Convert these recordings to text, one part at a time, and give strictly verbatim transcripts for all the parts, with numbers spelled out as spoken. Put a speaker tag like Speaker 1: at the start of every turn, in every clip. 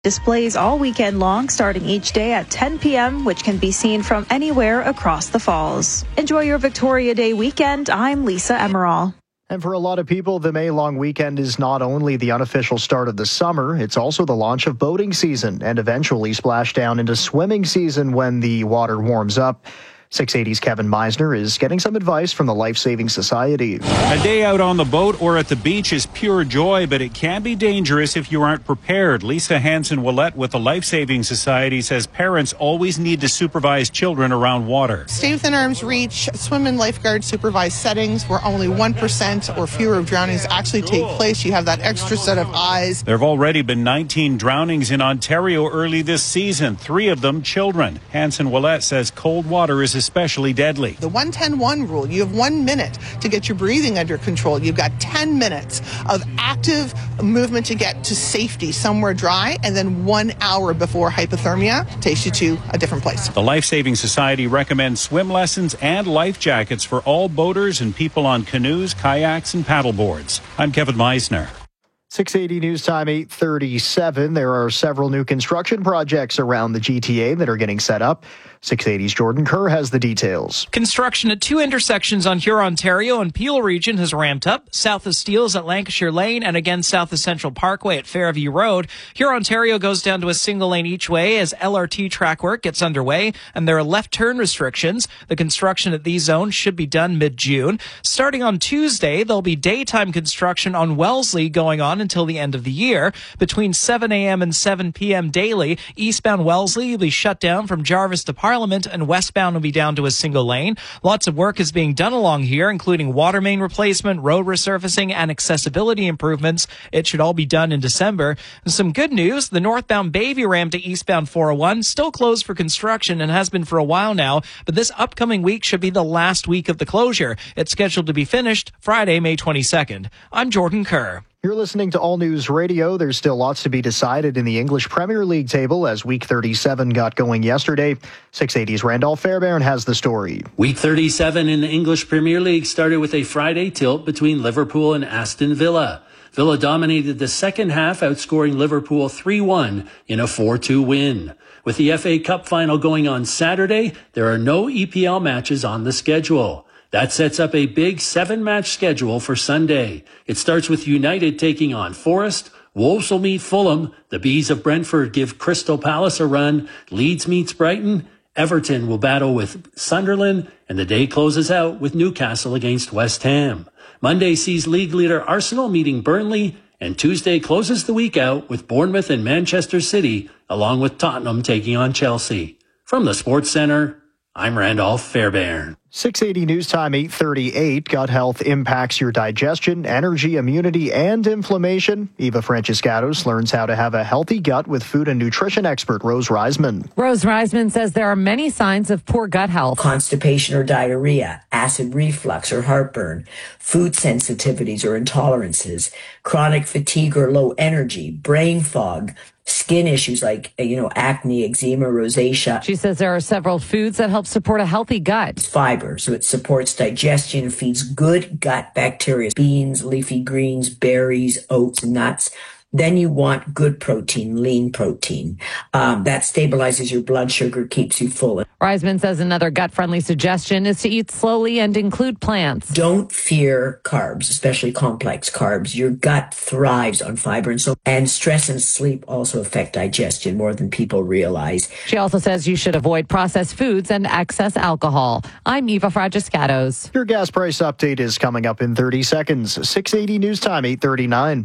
Speaker 1: Displays all weekend long, starting each day at ten p.m., which can be seen from anywhere across the falls. Enjoy your Victoria Day weekend. I'm Lisa Emerald.
Speaker 2: And for a lot of people, the May long weekend is not only the unofficial start of the summer, it's also the launch of boating season and eventually splashdown into swimming season when the water warms up. six eighty's Kevin Meisner is getting some advice from the Life Saving Society.
Speaker 3: A day out on the boat or at the beach is pure joy, but it can be dangerous if you aren't prepared. Lisa Hansen-Willette with the Life Saving Society says parents always need to supervise children around water.
Speaker 4: Stay within arm's reach, swim in lifeguard supervised settings where only one percent or fewer of drownings actually take place. You have that extra set of eyes.
Speaker 3: There have already been nineteen drownings in Ontario early this season, three of them children. Hansen-Willette says cold water is especially deadly.
Speaker 4: The one ten one rule, you have one minute to get your breathing under control. You've got ten minutes of active movement to get to safety somewhere dry, and then one hour before hypothermia takes you to a different place.
Speaker 3: The Life Saving Society recommends swim lessons and life jackets for all boaters and people on canoes, kayaks, and paddleboards. I'm Kevin Meisner.
Speaker 2: six eighty News Time, eight thirty-seven. There are several new construction projects around the G T A that are getting set up. six eighty's Jordan Kerr has the details.
Speaker 5: Construction at two intersections on Huron-Ontario and Peel region has ramped up. South of Steeles at Lancashire Lane and again south of Central Parkway at Fairview Road. Huron-Ontario goes down to a single lane each way as L R T track work gets underway, and there are left turn restrictions. The construction at these zones should be done mid-June. Starting on Tuesday, there'll be daytime construction on Wellesley going on until the end of the year. Between seven a.m. and seven p.m. daily, eastbound Wellesley will be shut down from Jarvis to Parliament, and westbound will be down to a single lane. Lots of work is being done along here, including water main replacement, road resurfacing, and accessibility improvements. It should all be done in December. And some good news, the northbound Bayview ramp to eastbound four oh one still closed for construction and has been for a while now, but this upcoming week should be the last week of the closure. It's scheduled to be finished Friday, May twenty-second. I'm Jordan Kerr.
Speaker 2: You're listening to All News Radio. There's still lots to be decided in the English Premier League table as Week thirty-seven got going yesterday. six eighty's Randolph Fairbairn has the story.
Speaker 6: Week thirty-seven in the English Premier League started with a Friday tilt between Liverpool and Aston Villa. Villa dominated the second half, outscoring Liverpool three one in a four two win. With the F A Cup final going on Saturday, there are no E P L matches on the schedule. That sets up a big seven-match schedule for Sunday. It starts with United taking on Forest. Wolves will meet Fulham. The Bees of Brentford give Crystal Palace a run. Leeds meets Brighton. Everton will battle with Sunderland. And the day closes out with Newcastle against West Ham. Monday sees league leader Arsenal meeting Burnley. And Tuesday closes the week out with Bournemouth and Manchester City, along with Tottenham taking on Chelsea. From the Sports Center, I'm Randolph Fairbairn.
Speaker 2: six eighty News Time, eight thirty-eight. Gut health impacts your digestion, energy, immunity, and inflammation. Eva Franciscatos learns how to have a healthy gut with food and nutrition expert Rose Reisman.
Speaker 7: Rose Reisman says there are many signs of poor gut health.
Speaker 8: Constipation or diarrhea, acid reflux or heartburn, food sensitivities or intolerances, chronic fatigue or low energy, brain fog, skin issues like, you know, acne, eczema, rosacea.
Speaker 7: She says there are several foods that help support a healthy gut.
Speaker 8: Fiber, so it supports digestion and feeds good gut bacteria. Beans, leafy greens, berries, oats, nuts. Then you want good protein, lean protein. Um, that stabilizes your blood sugar, keeps you full.
Speaker 7: Reisman says another gut-friendly suggestion is to eat slowly and include plants.
Speaker 8: Don't fear carbs, especially complex carbs. Your gut thrives on fiber, and so and stress and sleep also affect digestion more than people realize.
Speaker 7: She also says you should avoid processed foods and excess alcohol. I'm Eva Franciscatos.
Speaker 2: Your gas price update is coming up in thirty seconds. six eighty News Time, eight thirty-nine.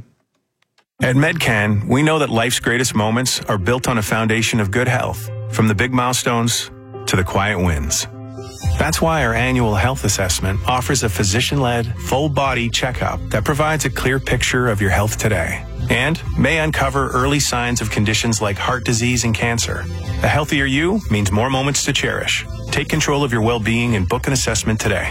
Speaker 9: At Medcan, we know that life's greatest moments are built on a foundation of good health, from the big milestones to the quiet wins. That's why our annual health assessment offers a physician-led, full-body checkup that provides a clear picture of your health today and may uncover early signs of conditions like heart disease and cancer. A healthier you means more moments to cherish. Take control of your well-being and book an assessment today.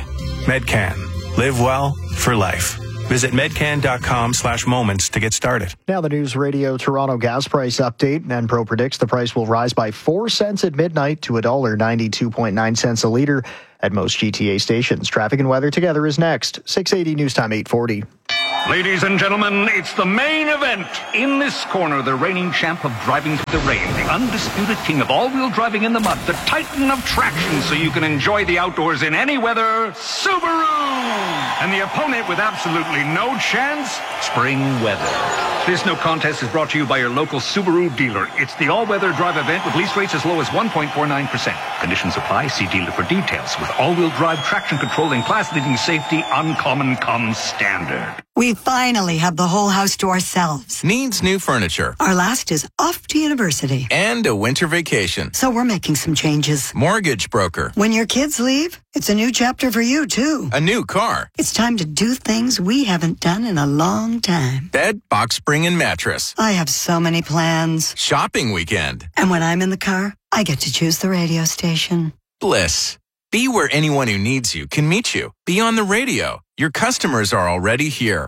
Speaker 9: Medcan. Live well for life. Visit medcan.com slash moments to get started.
Speaker 2: Now the News Radio Toronto gas price update. Enpro predicts the price will rise by four cents at midnight to one dollar ninety-two point nine cents a litre. at most G T A stations. Traffic and weather together is next. six eighty News Time eight forty.
Speaker 10: Ladies and gentlemen, it's the main event. In this corner, the reigning champ of driving through the rain, the undisputed king of all-wheel driving in the mud, the titan of traction so you can enjoy the outdoors in any weather, Subaru! And the opponent with absolutely no chance, spring weather. This no contest is brought to you by your local Subaru dealer. It's the all-weather drive event with lease rates as low as one point four nine percent. Conditions apply. See dealer for details. With all-wheel drive traction control and class-leading safety, uncommon comes standard.
Speaker 11: We finally have the whole house to ourselves.
Speaker 12: Needs new furniture.
Speaker 11: Our last is off to university.
Speaker 12: And a winter vacation.
Speaker 11: So we're making some changes.
Speaker 12: Mortgage broker.
Speaker 11: When your kids leave, it's a new chapter for you, too.
Speaker 12: A new car.
Speaker 11: It's time to do things we haven't done in a long time.
Speaker 12: Bed, box spring, and mattress.
Speaker 11: I have so many plans.
Speaker 12: Shopping weekend.
Speaker 11: And when I'm in the car, I get to choose the radio station.
Speaker 12: Bliss. Be where anyone who needs you can meet you. Be on the radio. Your customers are already here.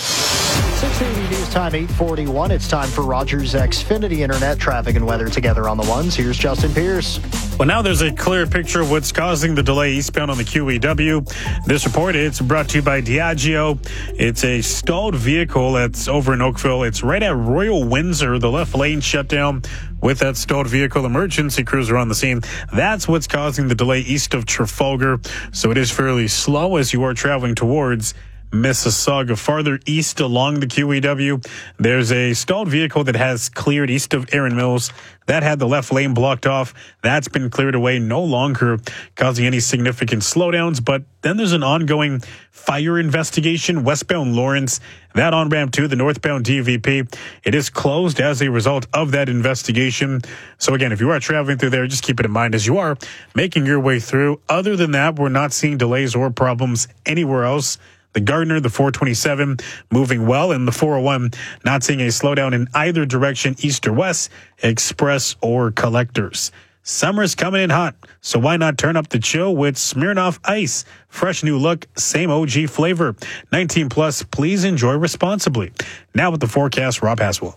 Speaker 2: six eighty News Time eight forty-one. It's time for Rogers Xfinity Internet traffic and weather together on the ones. Here's Justin Pierce.
Speaker 3: Well, now there's a clear picture of what's causing the delay eastbound on the Q E W. This report, it's brought to you by Diageo. It's a stalled vehicle that's over in Oakville. It's right at Royal Windsor. The left lane shut down with that stalled vehicle. Emergency crews are on the scene. That's what's causing the delay east of Trafalgar. So it is fairly slow as you are traveling towards Mississauga. Farther east along the Q E W, there's a stalled vehicle that has cleared east of Erin Mills. That had the left lane blocked off. That's been cleared away, no longer causing any significant slowdowns. But then there's an ongoing fire investigation westbound Lawrence. That on-ramp to the northbound D V P, it is closed as a result of that investigation. So again, if you are traveling through there, just keep it in mind as you are making your way through. Other than that, we're not seeing delays or problems anywhere else. The Gardner, the four twenty-seven, moving well, and the four oh one, not seeing a slowdown in either direction, east or west, express or collectors. Summer's coming in hot, so why not turn up the chill with Smirnoff Ice? Fresh new look, same O G flavor. nineteen plus, please enjoy responsibly. Now with the forecast, Rob Haswell.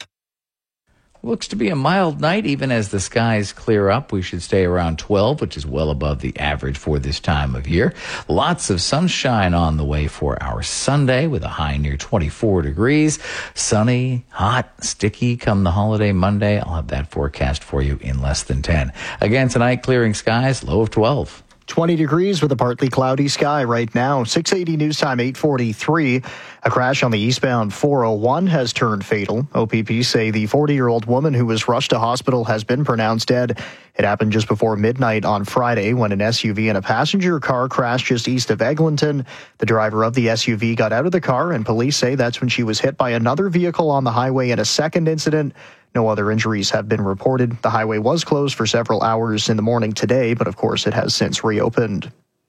Speaker 13: Looks to be a mild night, even as the skies clear up. We should stay around twelve, which is well above the average for this time of year. Lots of sunshine on the way for our Sunday with a high near twenty-four degrees. Sunny, hot, sticky come the holiday Monday. I'll have that forecast for you in less than ten. Again, tonight, clearing skies, low of twelve.
Speaker 2: twenty degrees with a partly cloudy sky right now. six eighty News Time eight forty-three. A crash on the eastbound four oh one has turned fatal. O P P say the forty-year-old woman who was rushed to hospital has been pronounced dead. It happened just before midnight on Friday when an S U V and a passenger car crashed just east of Eglinton. The driver of the S U V got out of the car, and police say that's when she was hit by another vehicle on the highway in a second incident. No other injuries have been reported. The highway was closed for several hours in the morning today, but of course it has since reopened.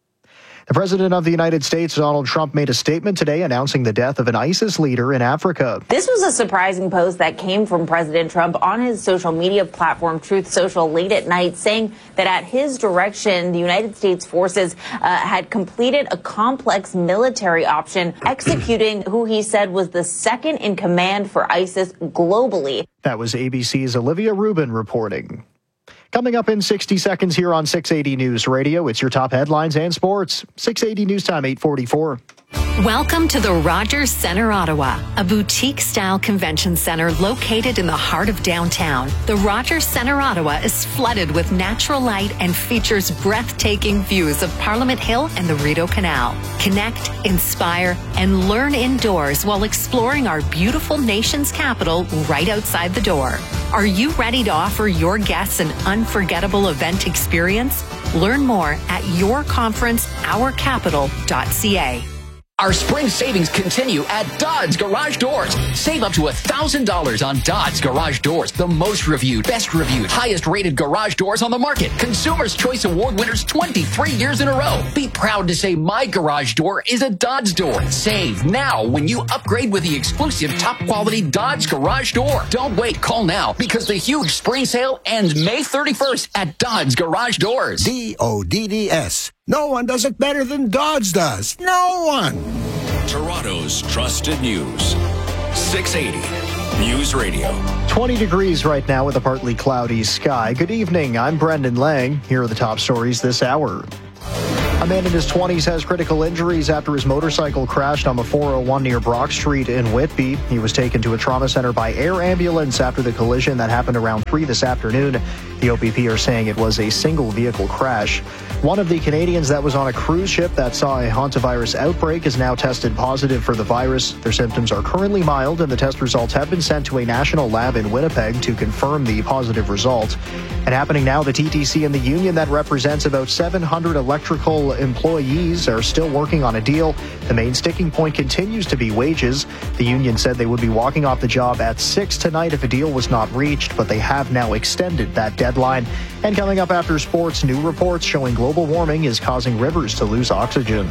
Speaker 2: The President of the United States, Donald Trump, made a statement today announcing the death of an ISIS leader in Africa.
Speaker 14: This was a surprising post that came from President Trump on his social media platform, Truth Social, late at night, saying that at his direction, the United States forces uh, had completed a complex military option, executing who he said was the second in command for ISIS globally.
Speaker 2: That was A B C's Olivia Rubin reporting. Coming up in sixty seconds here on six eighty News Radio, it's your top headlines and sports. six eighty News Time eight forty-four.
Speaker 15: Welcome to the Rogers Centre Ottawa, a boutique-style convention center located in the heart of downtown. The Rogers Centre Ottawa is flooded with natural light and features breathtaking views of Parliament Hill and the Rideau Canal. Connect, inspire, and learn indoors while exploring our beautiful nation's capital right outside the door. Are you ready to offer your guests an unforgettable event experience? Learn more at your conference our capital dot c a.
Speaker 16: Our spring savings continue at Dodds Garage Doors. Save up to one thousand dollars on Dodds Garage Doors, the most reviewed, best reviewed, highest rated garage doors on the market. Consumer's Choice Award winners twenty-three years in a row. Be proud to say my garage door is a Dodds door. Save now when you upgrade with the exclusive top quality Dodds Garage Door. Don't wait, call now because the huge spring sale ends May thirty-first at Dodds Garage Doors.
Speaker 17: D O D D S. No one does it better than Dodds does. No one.
Speaker 18: Toronto's trusted news. six eighty News Radio.
Speaker 2: twenty degrees right now with a partly cloudy sky. Good evening. I'm Brendan Lang. Here are the top stories this hour. A man in his twenties has critical injuries after his motorcycle crashed on the four oh one near Brock Street in Whitby. He was taken to a trauma center by air ambulance after the collision that happened around three this afternoon. The O P P are saying it was a single vehicle crash. One of the Canadians that was on a cruise ship that saw a hantavirus outbreak is now tested positive for the virus. Their symptoms are currently mild, and the test results have been sent to a national lab in Winnipeg to confirm the positive result. And happening now, the T T C and the union that represents about seven hundred electrical employees are still working on a deal. The main sticking point continues to be wages. The union said they would be walking off the job at six tonight if a deal was not reached, but they have now extended that deadline. And coming up after sports, new reports showing global warming is causing rivers to lose oxygen.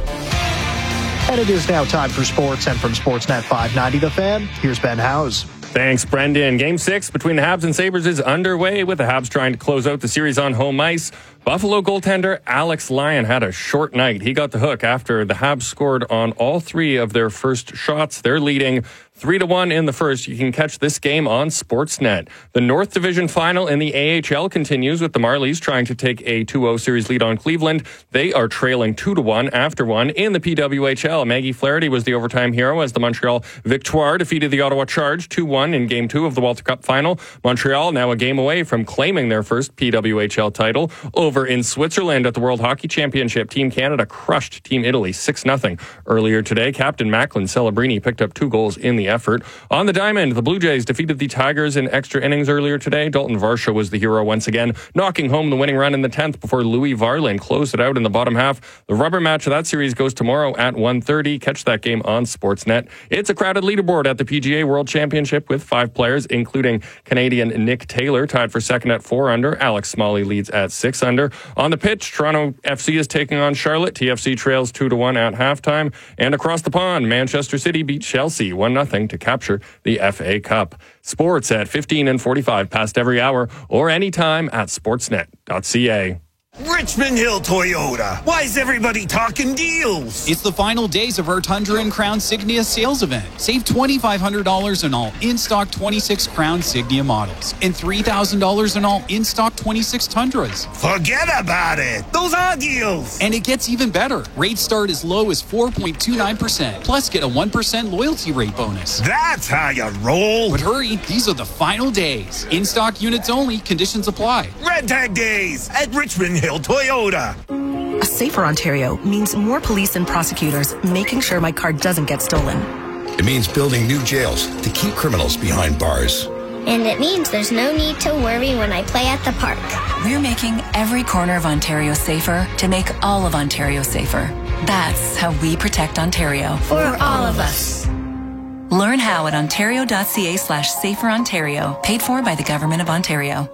Speaker 2: And it is now time for sports, and from Sportsnet five ninety The Fan, here's Ben Howes.
Speaker 19: Thanks, Brendan. Game six between the Habs and Sabres is underway, with the Habs trying to close out the series on home ice. Buffalo goaltender Alex Lyon had a short night. He got the hook after the Habs scored on all three of their first shots. They're leading three to one in the first. You can catch this game on Sportsnet. The North Division final in the A H L continues, with the Marlies trying to take a two oh series lead on Cleveland. They are trailing two to one after one. In the P W H L, Maggie Flaherty was the overtime hero as the Montreal Victoire defeated the Ottawa Charge two one in Game two of the Walter Cup final. Montreal now a game away from claiming their first P W H L title. Over in Switzerland at the World Hockey Championship, Team Canada crushed Team Italy six nothing. Earlier today, Captain Macklin Celebrini picked up two goals in the effort. On the diamond, the Blue Jays defeated the Tigers in extra innings earlier today. Dalton Varsho was the hero once again, knocking home the winning run in the tenth before Louis Varland closed it out in the bottom half. The rubber match of that series goes tomorrow at one thirty. Catch that game on Sportsnet. It's a crowded leaderboard at the P G A World Championship with five players, including Canadian Nick Taylor, tied for second at four under. Alex Smalley leads at six under. On the pitch, Toronto F C is taking on Charlotte. T F C trails two to one at halftime. And across the pond, Manchester City beat Chelsea one nothing to capture the F A Cup. Sports at fifteen and forty-five past every hour, or anytime at sportsnet dot c a.
Speaker 17: Richmond Hill Toyota. Why is everybody talking deals?
Speaker 20: It's the final days of our Tundra and Crown Signia sales event. Save two thousand five hundred dollars on all in-stock twenty-six Crown Signia models and three thousand dollars on all in-stock twenty-six Tundras.
Speaker 17: Forget about it. Those are deals.
Speaker 20: And it gets even better. Rates start as low as four point two nine percent. Plus, get a one percent loyalty rate bonus.
Speaker 17: That's how you roll.
Speaker 20: But hurry, these are the final days. In-stock units only. Conditions apply.
Speaker 17: Red Tag Days at Richmond Hill Toyota.
Speaker 21: A safer Ontario means more police and prosecutors making sure my car doesn't get stolen.
Speaker 22: It means building new jails to keep criminals behind bars.
Speaker 23: And it means there's no need to worry when I play at the park.
Speaker 21: We're making every corner of Ontario safer to make all of Ontario safer. That's how we protect Ontario.
Speaker 23: For all of us.
Speaker 21: Learn how at ontario.ca slash safer Ontario. Paid for by the Government of Ontario.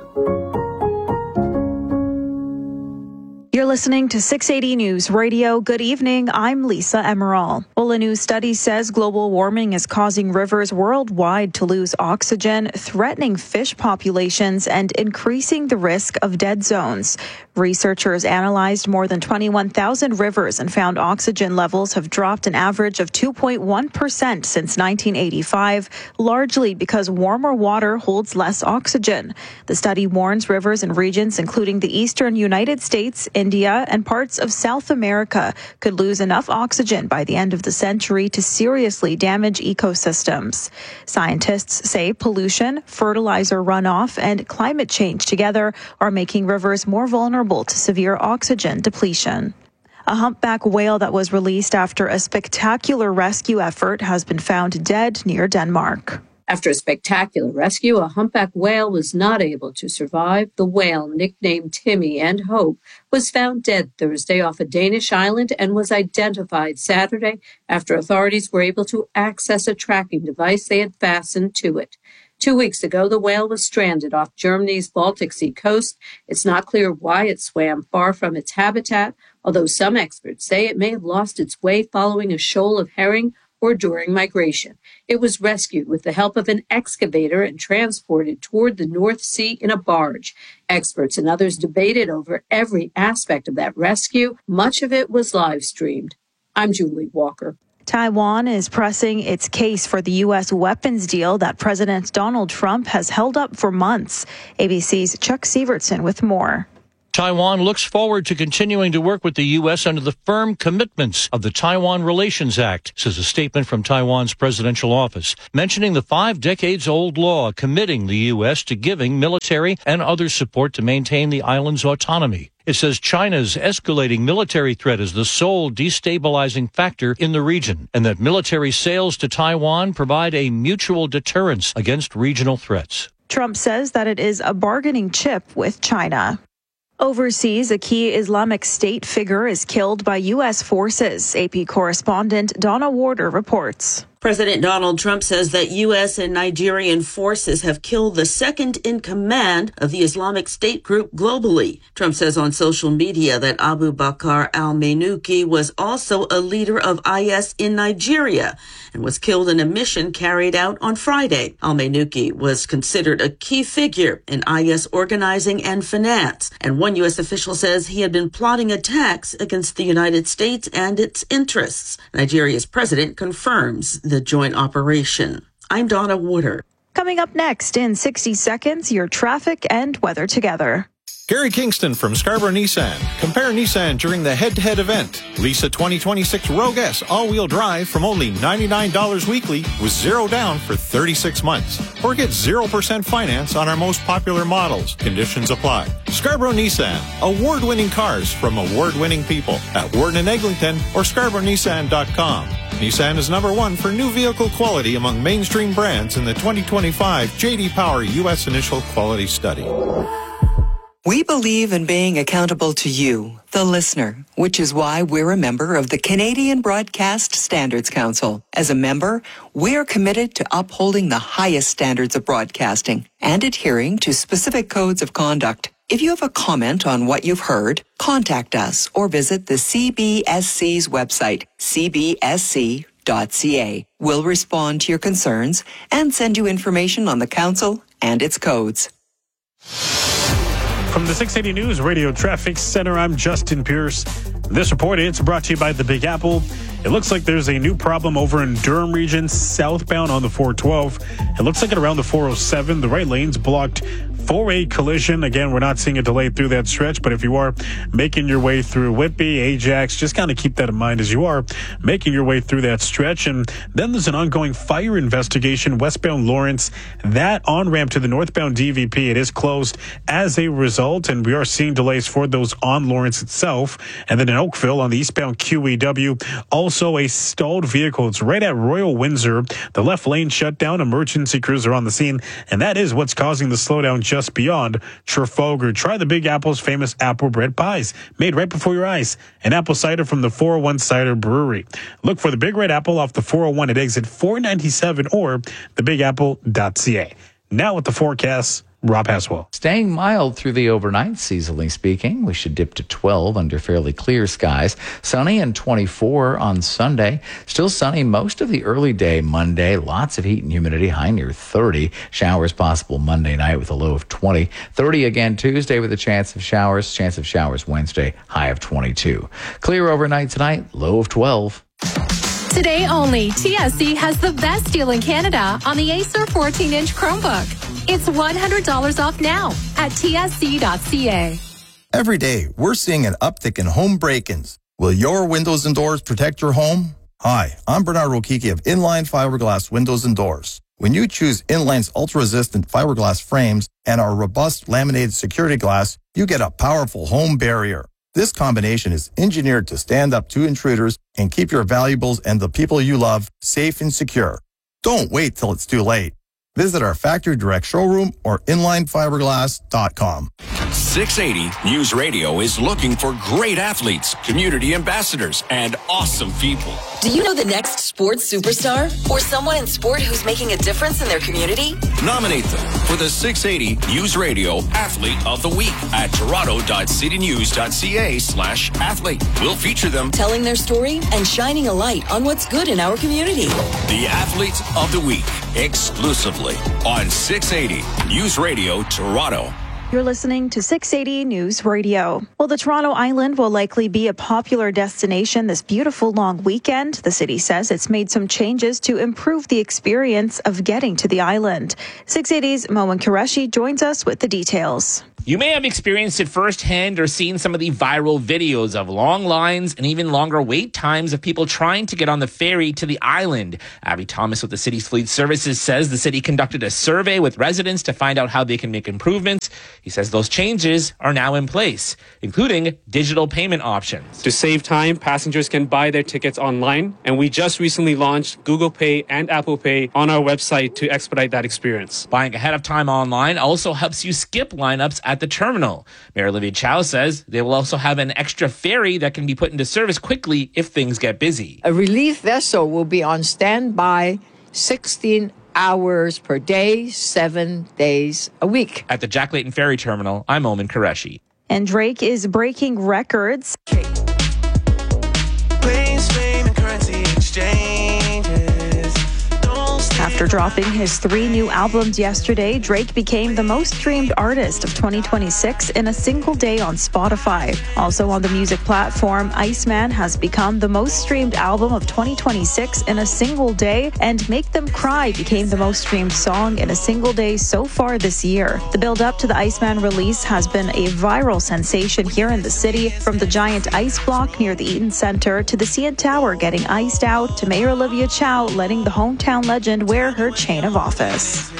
Speaker 1: You're listening to six eighty News Radio. Good evening. I'm Lisa Emerald. Well, a new study says global warming is causing rivers worldwide to lose oxygen, threatening fish populations, and increasing the risk of dead zones. Researchers analyzed more than twenty-one thousand rivers and found oxygen levels have dropped an average of two point one percent since nineteen eighty-five, largely because warmer water holds less oxygen. The study warns rivers and regions, including the eastern United States, India, and parts of South America, could lose enough oxygen by the end of the century to seriously damage ecosystems. Scientists say pollution, fertilizer runoff, and climate change together are making rivers more vulnerable to severe oxygen depletion. A humpback whale that was released after a spectacular rescue effort has been found dead near Denmark.
Speaker 24: After a spectacular rescue, a humpback whale was not able to survive. The whale, nicknamed Timmy and Hope, was found dead Thursday off a Danish island and was identified Saturday after authorities were able to access a tracking device they had fastened to it. Two weeks ago, the whale was stranded off Germany's Baltic Sea coast. It's not clear why it swam far from its habitat, although some experts say it may have lost its way following a shoal of herring or during migration. It was rescued with the help of an excavator and transported toward the North Sea in a barge. Experts and others debated over every aspect of that rescue. Much of it was live streamed. I'm Julie Walker.
Speaker 1: Taiwan is pressing its case for the U S weapons deal that President Donald Trump has held up for months. A B C's Chuck Sievertson with more.
Speaker 4: Taiwan looks forward to continuing to work with the U S under the firm commitments of the Taiwan Relations Act, says a statement from Taiwan's presidential office, mentioning the five decades old law committing the U S to giving military and other support to maintain the island's autonomy. It says China's escalating military threat is the sole destabilizing factor in the region, and that military sales to Taiwan provide a mutual deterrence against regional threats.
Speaker 1: Trump says that it is a bargaining chip with China. Overseas, a key Islamic State figure is killed by U S forces. A P correspondent Donna Warder reports.
Speaker 5: President Donald Trump says that U S and Nigerian forces have killed the second in command of the Islamic State group globally. Trump says on social media that Abu Bakr al-Manuki was also a leader of I S in Nigeria and was killed in a mission carried out on Friday. Al-Manuki was considered a key figure in I S organizing and finance, and one U S official says he had been plotting attacks against the United States and its interests. Nigeria's president confirms the joint operation. I'm Donna Warder.
Speaker 1: Coming up next in sixty seconds, your traffic and weather together.
Speaker 6: Gary Kingston from Scarborough Nissan. Compare Nissan during the head-to-head event. Lisa twenty twenty-six Rogue S all-wheel drive from only ninety-nine dollars weekly with zero down for thirty-six months. Or get zero percent finance on our most popular models. Conditions apply. Scarborough Nissan. Award-winning cars from award-winning people at Warden and Eglinton or scarborough nissan dot com. Nissan is number one for new vehicle quality among mainstream brands in the twenty twenty-five J D Power U S Initial Quality Study.
Speaker 8: We believe in being accountable to you, the listener, which is why we're a member of the Canadian Broadcast Standards Council. As a member, we're committed to upholding the highest standards of broadcasting and adhering to specific codes of conduct. If you have a comment on what you've heard, contact us or visit the C B S C's website, c b s c dot c a. We'll respond to your concerns and send you information on the council and its codes.
Speaker 25: From the six eighty News Radio Traffic Center, I'm Justin Pierce. This report is brought to you by the Big Apple. It looks like there's a new problem over in Durham region, southbound on the four twelve. It looks like it around the four oh seven. The right lane's blocked for a collision. Again, we're not seeing a delay through that stretch, but if you are making your way through Whitby, Ajax, just kind of keep that in mind as you are making your way through that stretch. And then there's an ongoing fire investigation westbound Lawrence. That on-ramp to the northbound D V P, it is closed as a result, and we are seeing delays for those on Lawrence itself. And then in Oakville on the eastbound Q E W, also a stalled vehicle. It's right at Royal Windsor. The left lane shut down. Emergency crews are on the scene, and that is what's causing the slowdown just beyond Trafalgar. Try the Big Apple's famous apple bread pies, made right before your eyes. An apple cider from the four oh one Cider Brewery. Look for the Big Red Apple off the four oh one at exit four ninety-seven or the big apple dot c a. Now with the forecast, Rob Haswell.
Speaker 13: Staying mild through the overnight, seasonally speaking. We should dip to twelve under fairly clear skies. Sunny and twenty-four on Sunday. Still sunny most of the early day Monday. Lots of heat and humidity, high near thirty. Showers possible Monday night with a low of twenty. thirty again Tuesday with a chance of showers. Chance of showers Wednesday, high of twenty-two. Clear overnight tonight, low of twelve.
Speaker 26: Today only, T S C has the best deal in Canada on the Acer fourteen inch Chromebook. It's one hundred dollars off now at t s c dot c a.
Speaker 27: Every day, we're seeing an uptick in home break-ins. Will your windows and doors protect your home? Hi, I'm Bernard Rokiki of Inline Fiberglass Windows and Doors. When you choose Inline's ultra-resistant fiberglass frames and our robust laminated security glass, you get a powerful home barrier. This combination is engineered to stand up to intruders and keep your valuables and the people you love safe and secure. Don't wait till it's too late. Visit our factory direct showroom or inline fiberglass dot com.
Speaker 18: six eighty News Radio is looking for great athletes, community ambassadors, and awesome people.
Speaker 28: Do you know the next sports superstar? Or someone in sport who's making a difference in their community?
Speaker 18: Nominate them for the six eighty News Radio Athlete of the Week at toronto dot city news dot c a slash athlete. We'll feature them
Speaker 28: telling their story and shining a light on what's good in our community.
Speaker 18: The Athlete of the Week, exclusively on six eighty News Radio Toronto.
Speaker 1: You're listening to six eighty News Radio. Well, the Toronto Island will likely be a popular destination this beautiful long weekend. The city says it's made some changes to improve the experience of getting to the island. six eighty's Moen Qureshi joins us with the details.
Speaker 3: You may have experienced it firsthand or seen some of the viral videos of long lines and even longer wait times of people trying to get on the ferry to the island. Abby Thomas with the city's Fleet Services says the city conducted a survey with residents to find out how they can make improvements. He says those changes are now in place, including digital payment options.
Speaker 7: To save time, passengers can buy their tickets online, and we just recently launched Google Pay and Apple Pay on our website to expedite that experience.
Speaker 3: Buying ahead of time online also helps you skip lineups at the terminal. Mayor Olivia Chow says they will also have an extra ferry that can be put into service quickly if things get busy.
Speaker 9: A relief vessel will be on standby sixteen hours per day, seven days a week.
Speaker 3: At the Jack Layton Ferry Terminal, I'm Oman Qureshi.
Speaker 1: And Drake is breaking records.
Speaker 10: Planes, fame, and currency exchanges.
Speaker 1: After dropping his three new albums yesterday, Drake became the most streamed artist of twenty twenty-six in a single day on Spotify. Also on the music platform, Iceman has become the most streamed album of twenty twenty-six in a single day, and Make Them Cry became the most streamed song in a single day so far this year. The build-up to the Iceman release has been a viral sensation here in the city, from the giant ice block near the Eaton Center to the C N Tower getting iced out to Mayor Olivia Chow letting the hometown legend wear her chain of office.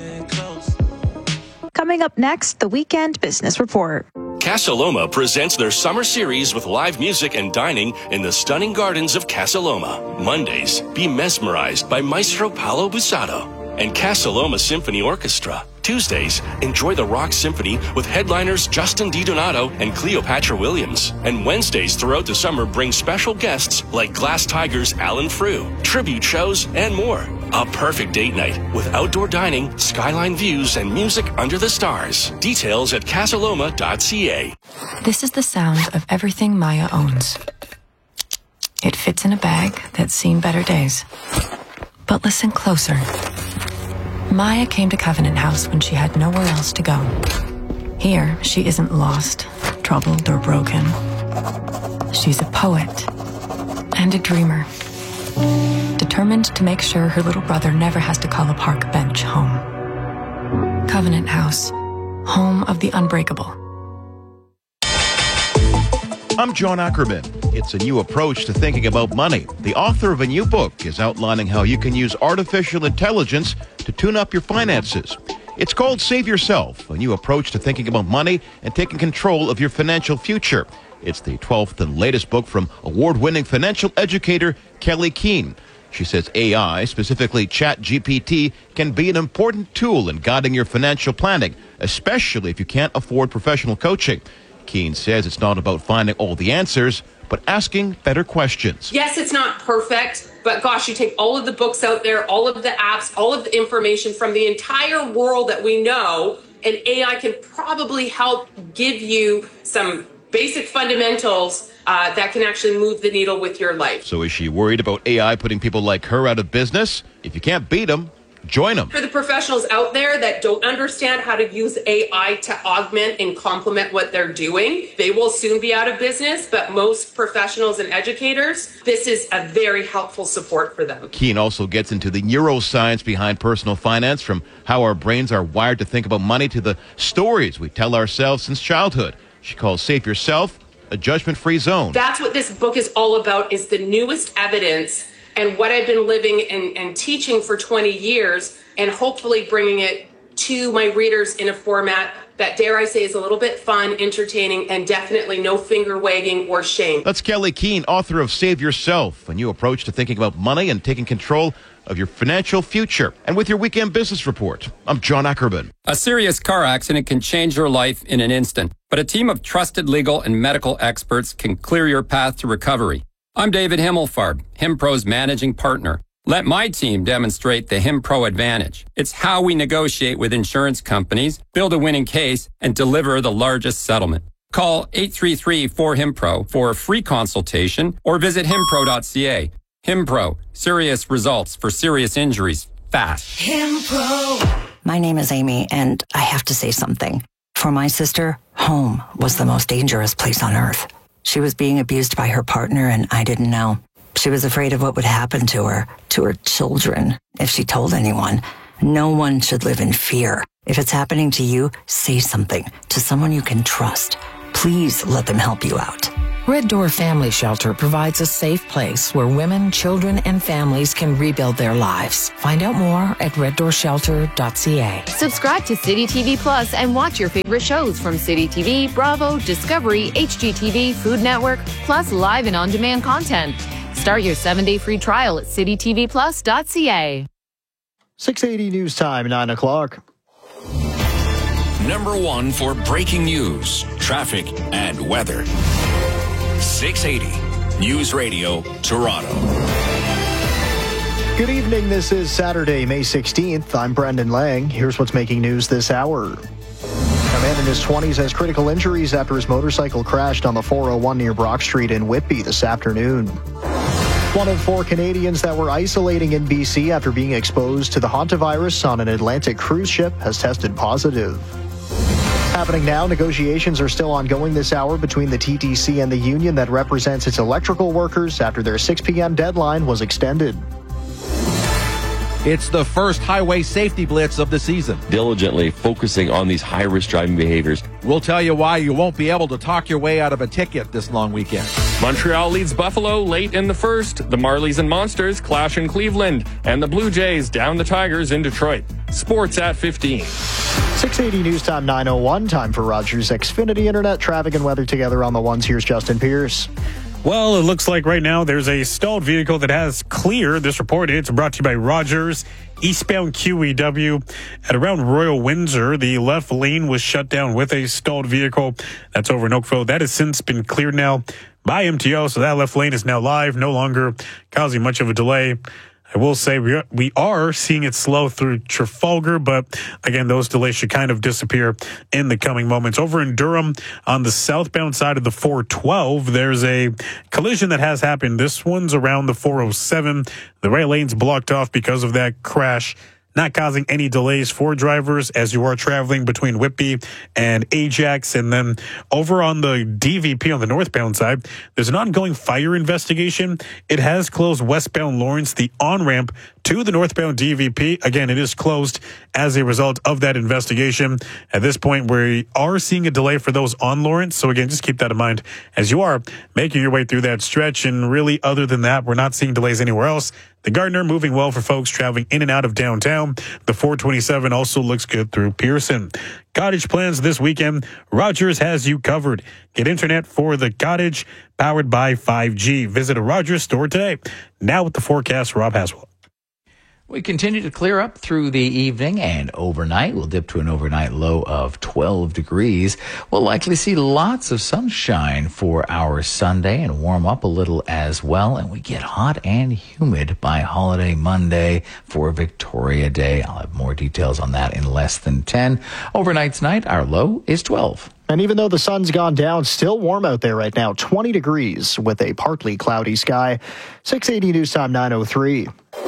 Speaker 1: Coming up next, the Weekend Business Report.
Speaker 18: Casa Loma presents their summer series with live music and dining in the stunning gardens of Casa Loma. Mondays, be mesmerized by Maestro Paolo Busato and Casa Loma Symphony Orchestra. Tuesdays, enjoy the Rock Symphony with headliners Justin DiDonato and Cleopatra Williams. And Wednesdays throughout the summer bring special guests like Glass Tigers' Alan Frew, tribute shows, and more. A perfect date night with outdoor dining, skyline views, and music under the stars. Details at casaloma dot c a.
Speaker 11: This is the sound of everything Maya owns. It fits in a bag that's seen better days. But listen closer. Maya came to Covenant House when she had nowhere else to go. Here, she isn't lost, troubled, or broken. She's a poet and a dreamer, determined to make sure her little brother never has to call a park bench home. Covenant House, home of the unbreakable.
Speaker 12: I'm John Ackerman. It's a new approach to thinking about money. The author of a new book is outlining how you can use artificial intelligence to tune up your finances. It's called Save Yourself, a new approach to thinking about money and taking control of your financial future. It's the twelfth and latest book from award-winning financial educator Kelly Keene. She says A I, specifically ChatGPT, can be an important tool in guiding your financial planning, especially if you can't afford professional coaching. Keene says it's not about finding all the answers, but asking better questions.
Speaker 14: Yes, it's not perfect, but gosh, you take all of the books out there, all of the apps, all of the information from the entire world that we know, and A I can probably help give you some basic fundamentals uh, that can actually move the needle with your life.
Speaker 12: So is she worried about A I putting people like her out of business? If you can't beat them, join them.
Speaker 14: For the professionals out there that don't understand how to use A I to augment and complement what they're doing, they will soon be out of business, but most professionals and educators, this is a very helpful support for them.
Speaker 12: Keene also gets into the neuroscience behind personal finance, from how our brains are wired to think about money to the stories we tell ourselves since childhood. She calls Save Yourself a judgment-free zone.
Speaker 14: That's what this book is all about, is the newest evidence and what I've been living and, and teaching for twenty years, and hopefully bringing it to my readers in a format that, dare I say, is a little bit fun, entertaining, and definitely no finger wagging or shame.
Speaker 12: That's Kelly Keene, author of Save Yourself, a new approach to thinking about money and taking control of your financial future. And with your Weekend Business Report, I'm John Ackerman.
Speaker 15: A serious car accident can change your life in an instant, but a team of trusted legal and medical experts can clear your path to recovery. I'm David Himmelfarb, HimPro's managing partner. Let my team demonstrate the HimPro advantage. It's how we negotiate with insurance companies, build a winning case, and deliver the largest settlement. Call eight three three, four, HIMPRO for a free consultation or visit himpro dot c a. HimPro, serious results for serious injuries, fast.
Speaker 29: HimPro. My name is Amy, and I have to say something. For my sister, home was the most dangerous place on earth. She was being abused by her partner, and I didn't know. She was afraid of what would happen to her, to her children, if she told anyone. No one should live in fear. If it's happening to you, say something to someone you can trust. Please let them help you out.
Speaker 2: Red Door Family Shelter provides a safe place where women, children, and families can rebuild their lives. Find out more at red door shelter dot c a.
Speaker 16: Subscribe to City T V Plus and watch your favorite shows from City T V, Bravo, Discovery, H G T V, Food Network, plus live and on-demand content. Start your seven-day free trial at city t v plus dot c a.
Speaker 17: six eighty News Time, nine o'clock.
Speaker 19: Number one for breaking news, traffic, and weather. six eighty News Radio, Toronto.
Speaker 17: Good evening. This is Saturday, May sixteenth. I'm Brendan Lang. Here's what's making news this hour. A man in his twenties has critical injuries after his motorcycle crashed on the four oh one near Brock Street in Whitby this afternoon. One of four Canadians that were isolating in B C after being exposed to the hantavirus on an Atlantic cruise ship has tested positive. Happening now, negotiations are still ongoing this hour between the T T C and the union that represents its electrical workers after their six p.m. deadline was extended.
Speaker 20: It's the first highway safety blitz of the season.
Speaker 21: Diligently focusing on these high-risk driving behaviors.
Speaker 20: We'll tell you why you won't be able to talk your way out of a ticket this long weekend.
Speaker 22: Montreal leads Buffalo late in the first. The Marlies and Monsters clash in Cleveland. And the Blue Jays down the Tigers in Detroit. Sports at fifteen.
Speaker 17: six eighty News Time, nine oh one. Time for Rogers Xfinity Internet. Traffic and weather together on the ones. Here's Justin Pierce.
Speaker 25: Well, it looks like right now there's a stalled vehicle that has cleared. This report, it's brought to you by Rogers. Eastbound Q E W at around Royal Windsor, the left lane was shut down with a stalled vehicle. That's over in Oakville. That has since been cleared now by M T O, so that left lane is now live, no longer causing much of a delay. I will say we are, we are seeing it slow through Trafalgar, but again, those delays should kind of disappear in the coming moments. Over in Durham, on the southbound side of the four twelve, there's a collision that has happened. This one's around the four oh seven. The right lane's blocked off because of that crash, not causing any delays for drivers as you are traveling between Whitby and Ajax. And then over on the D V P on the northbound side, there's an ongoing fire investigation. It has closed westbound Lawrence, the on-ramp to the northbound D V P. Again, it is closed as a result of that investigation. At this point, we are seeing a delay for those on Lawrence. So again, just keep that in mind as you are making your way through that stretch. And really, other than that, we're not seeing delays anywhere else. The Gardner moving well for folks traveling in and out of downtown. The four twenty-seven also looks good through Pearson. Cottage plans this weekend. Rogers has you covered. Get internet for the cottage powered by five G. Visit a Rogers store today. Now with the forecast, Rob Haswell.
Speaker 13: We continue to clear up through the evening and overnight. We'll dip to an overnight low of twelve degrees. We'll likely see lots of sunshine for our Sunday and warm up a little as well. And we get hot and humid by holiday Monday for Victoria Day. I'll have more details on that in less than ten. Overnight tonight, our low is twelve.
Speaker 17: And even though the sun's gone down, still warm out there right now, twenty degrees with a partly cloudy sky. six eighty News Time, nine oh three.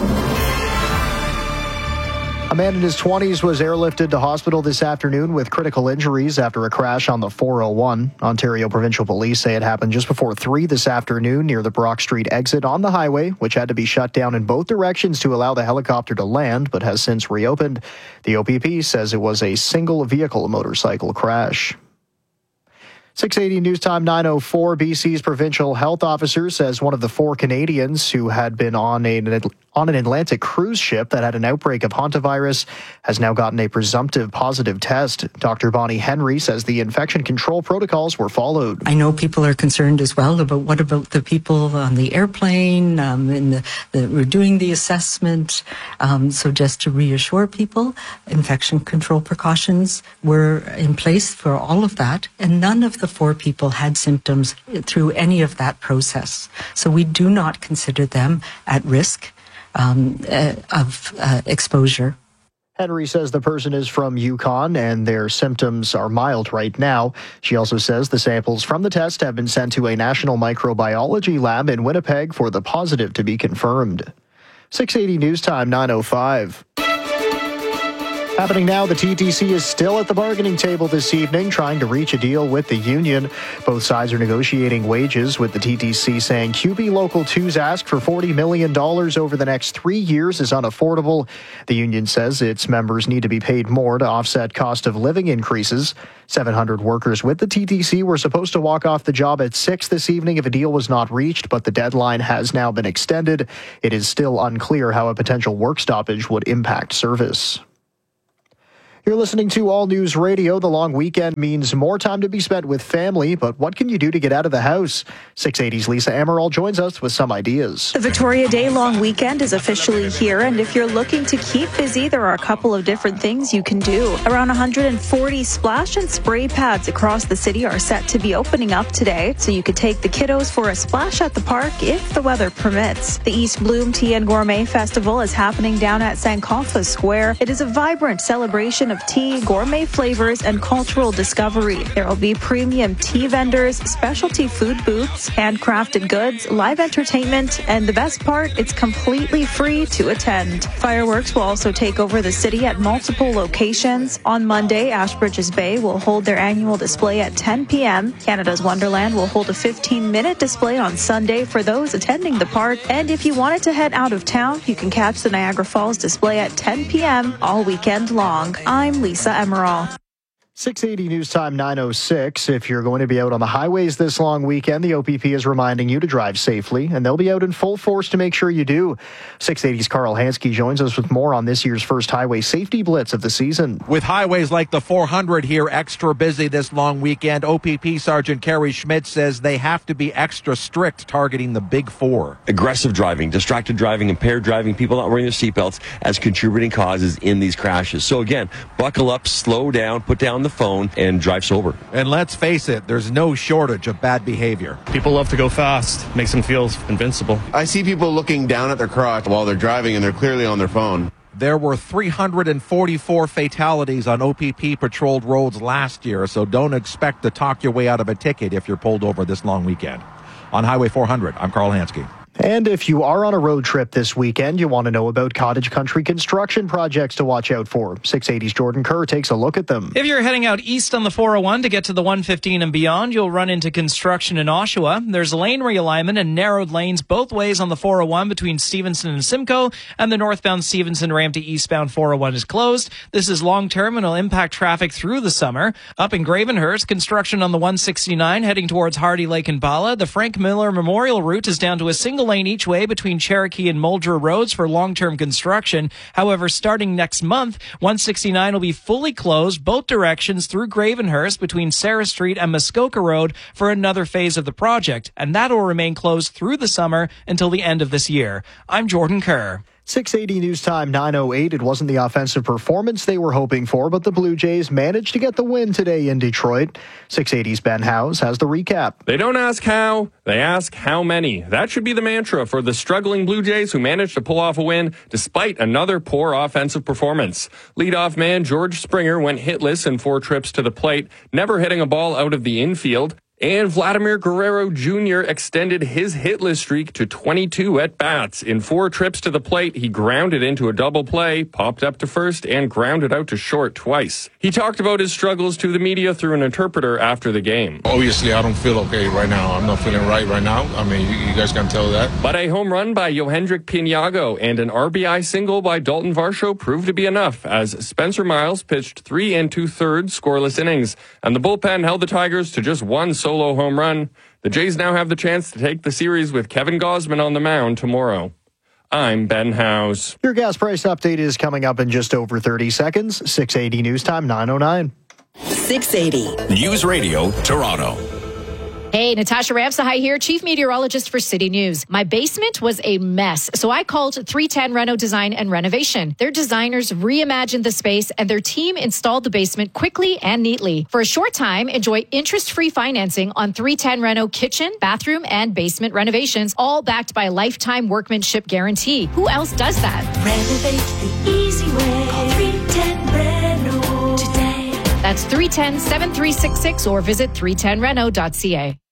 Speaker 17: A man in his twenties was airlifted to hospital this afternoon with critical injuries after a crash on the four oh one. Ontario Provincial Police say it happened just before three this afternoon near the Brock Street exit on the highway, which had to be shut down in both directions to allow the helicopter to land, but has since reopened. The O P P says it was a single vehicle motorcycle crash. six eighty News Time, nine oh four. B C's provincial health officer says one of the four Canadians who had been on a on an Atlantic cruise ship that had an outbreak of hantavirus has now gotten a presumptive positive test. Doctor Bonnie Henry says the infection control protocols were followed.
Speaker 23: I know people are concerned as well about what about the people on the airplane um, and the, the, we're doing the assessment. Um, so just to reassure people, infection control precautions were in place for all of that, and none of the four people had symptoms through any of that process. So we do not consider them at risk um, uh, of uh, exposure.
Speaker 17: Henry says the person is from Yukon and their symptoms are mild right now. She also says the samples from the test have been sent to a national microbiology lab in Winnipeg for the positive to be confirmed. six eighty News Time, nine oh five. Happening now, the T T C is still at the bargaining table this evening, trying to reach a deal with the union. Both sides are negotiating wages, with the T T C saying Q B Local two's ask for forty million dollars over the next three years is unaffordable. The union says its members need to be paid more to offset cost of living increases. seven hundred workers with the T T C were supposed to walk off the job at six this evening if a deal was not reached, but the deadline has now been extended. It is still unclear how a potential work stoppage would impact service. You're listening to All News Radio. The long weekend means more time to be spent with family, but what can you do to get out of the house? six eighty's Lisa Amaral joins us with some ideas.
Speaker 1: The Victoria Day long weekend is officially here, and if you're looking to keep busy, there are a couple of different things you can do. Around one hundred forty splash and spray pads across the city are set to be opening up today, so you could take the kiddos for a splash at the park if the weather permits. The East Bloom Tea and Gourmet Festival is happening down at Sankofa Square. It is a vibrant celebration of tea, gourmet flavors, and cultural discovery. There will be premium tea vendors, specialty food booths, handcrafted goods, live entertainment, and the best part, it's completely free to attend. Fireworks will also take over the city at multiple locations. On Monday, Ashbridges Bay will hold their annual display at ten p.m. Canada's Wonderland will hold a fifteen-minute display on Sunday for those attending the park. And if you wanted to head out of town, you can catch the Niagara Falls display at ten p.m. all weekend long. I'm Lisa Amaral.
Speaker 17: six eighty News Time nine oh six. If you're going to be out on the highways this long weekend, the O P P is reminding you to drive safely, and they'll be out in full force to make sure you do. six eighty's Carl Hansky joins us with more on this year's first highway safety blitz of the season.
Speaker 20: With highways like the four hundred here extra busy this long weekend, O P P Sergeant Kerry Schmidt says they have to be extra strict targeting the big four.
Speaker 21: Aggressive driving, distracted driving, impaired driving, people not wearing their seatbelts as contributing causes in these crashes. So again, buckle up, slow down, put down the phone, and drive sober.
Speaker 20: And let's face it, there's no shortage of bad behavior.
Speaker 22: People love to go fast. Makes them feel invincible.
Speaker 4: I see people looking down at their crotch while they're driving, and they're clearly on their phone.
Speaker 20: There were three hundred forty-four fatalities on O P P patrolled roads last year, so don't expect to talk your way out of a ticket if you're pulled over this long weekend. On Highway four hundred, I'm Carl Hansky.
Speaker 17: And if you are on a road trip this weekend, you want to know about cottage country construction projects to watch out for. six eighty's Jordan Kerr takes a look at them.
Speaker 5: If you're heading out east on the four oh one to get to the one fifteen and beyond, you'll run into construction in Oshawa. There's lane realignment and narrowed lanes both ways on the four oh one between Stevenson and Simcoe, and the northbound Stevenson ramp to eastbound four oh one is closed. This is long-term and will impact traffic through the summer. Up in Gravenhurst, construction on the one sixty-nine heading towards Hardy Lake and Bala. The Frank Miller Memorial route is down to a single lane each way between Cherokee and Muldra roads for long-term construction. However, starting next month, one sixty-nine will be fully closed both directions through Gravenhurst between Sarah Street and Muskoka Road for another phase of the project, and that will remain closed through the summer until the end of this year. I'm Jordan Kerr.
Speaker 17: six eighty News Time nine oh eight. It wasn't the offensive performance they were hoping for, but the Blue Jays managed to get the win today in Detroit. six eighty's Ben Howes has the recap.
Speaker 22: They don't ask how, they ask how many. That should be the mantra for the struggling Blue Jays who managed to pull off a win despite another poor offensive performance. Leadoff man George Springer went hitless in four trips to the plate, never hitting a ball out of the infield. And Vladimir Guerrero Junior extended his hitless streak to twenty-two at-bats. In four trips to the plate, he grounded into a double play, popped up to first, and grounded out to short twice. He talked about his struggles to the media through an interpreter after the game.
Speaker 6: Obviously, I don't feel okay right now. I'm not feeling right right now. I mean, you, you guys can tell that.
Speaker 22: But a home run by Yohendrick Pinago and an R B I single by Dalton Varsho proved to be enough as Spencer Miles pitched three and two-thirds scoreless innings, and the bullpen held the Tigers to just one solo home run. The Jays now have the chance to take the series with Kevin Gausman on the mound tomorrow. I'm Ben Howes.
Speaker 17: Your gas price update is coming up in just over thirty seconds. six eighty News Time nine oh nine.
Speaker 19: six eighty News Radio, Toronto.
Speaker 7: Hey, Natasha Ramsahai here, Chief Meteorologist for City News. My basement was a mess, so I called three ten Reno Design and Renovation. Their designers reimagined the space, and their team installed the basement quickly and neatly. For a short time, enjoy interest-free financing on three ten Reno kitchen, bathroom, and basement renovations, all backed by a lifetime workmanship guarantee. Who else does that?
Speaker 8: Renovate the easy way. Call three ten Reno today.
Speaker 7: That's three one zero, seven three six six or visit three ten reno dot c a.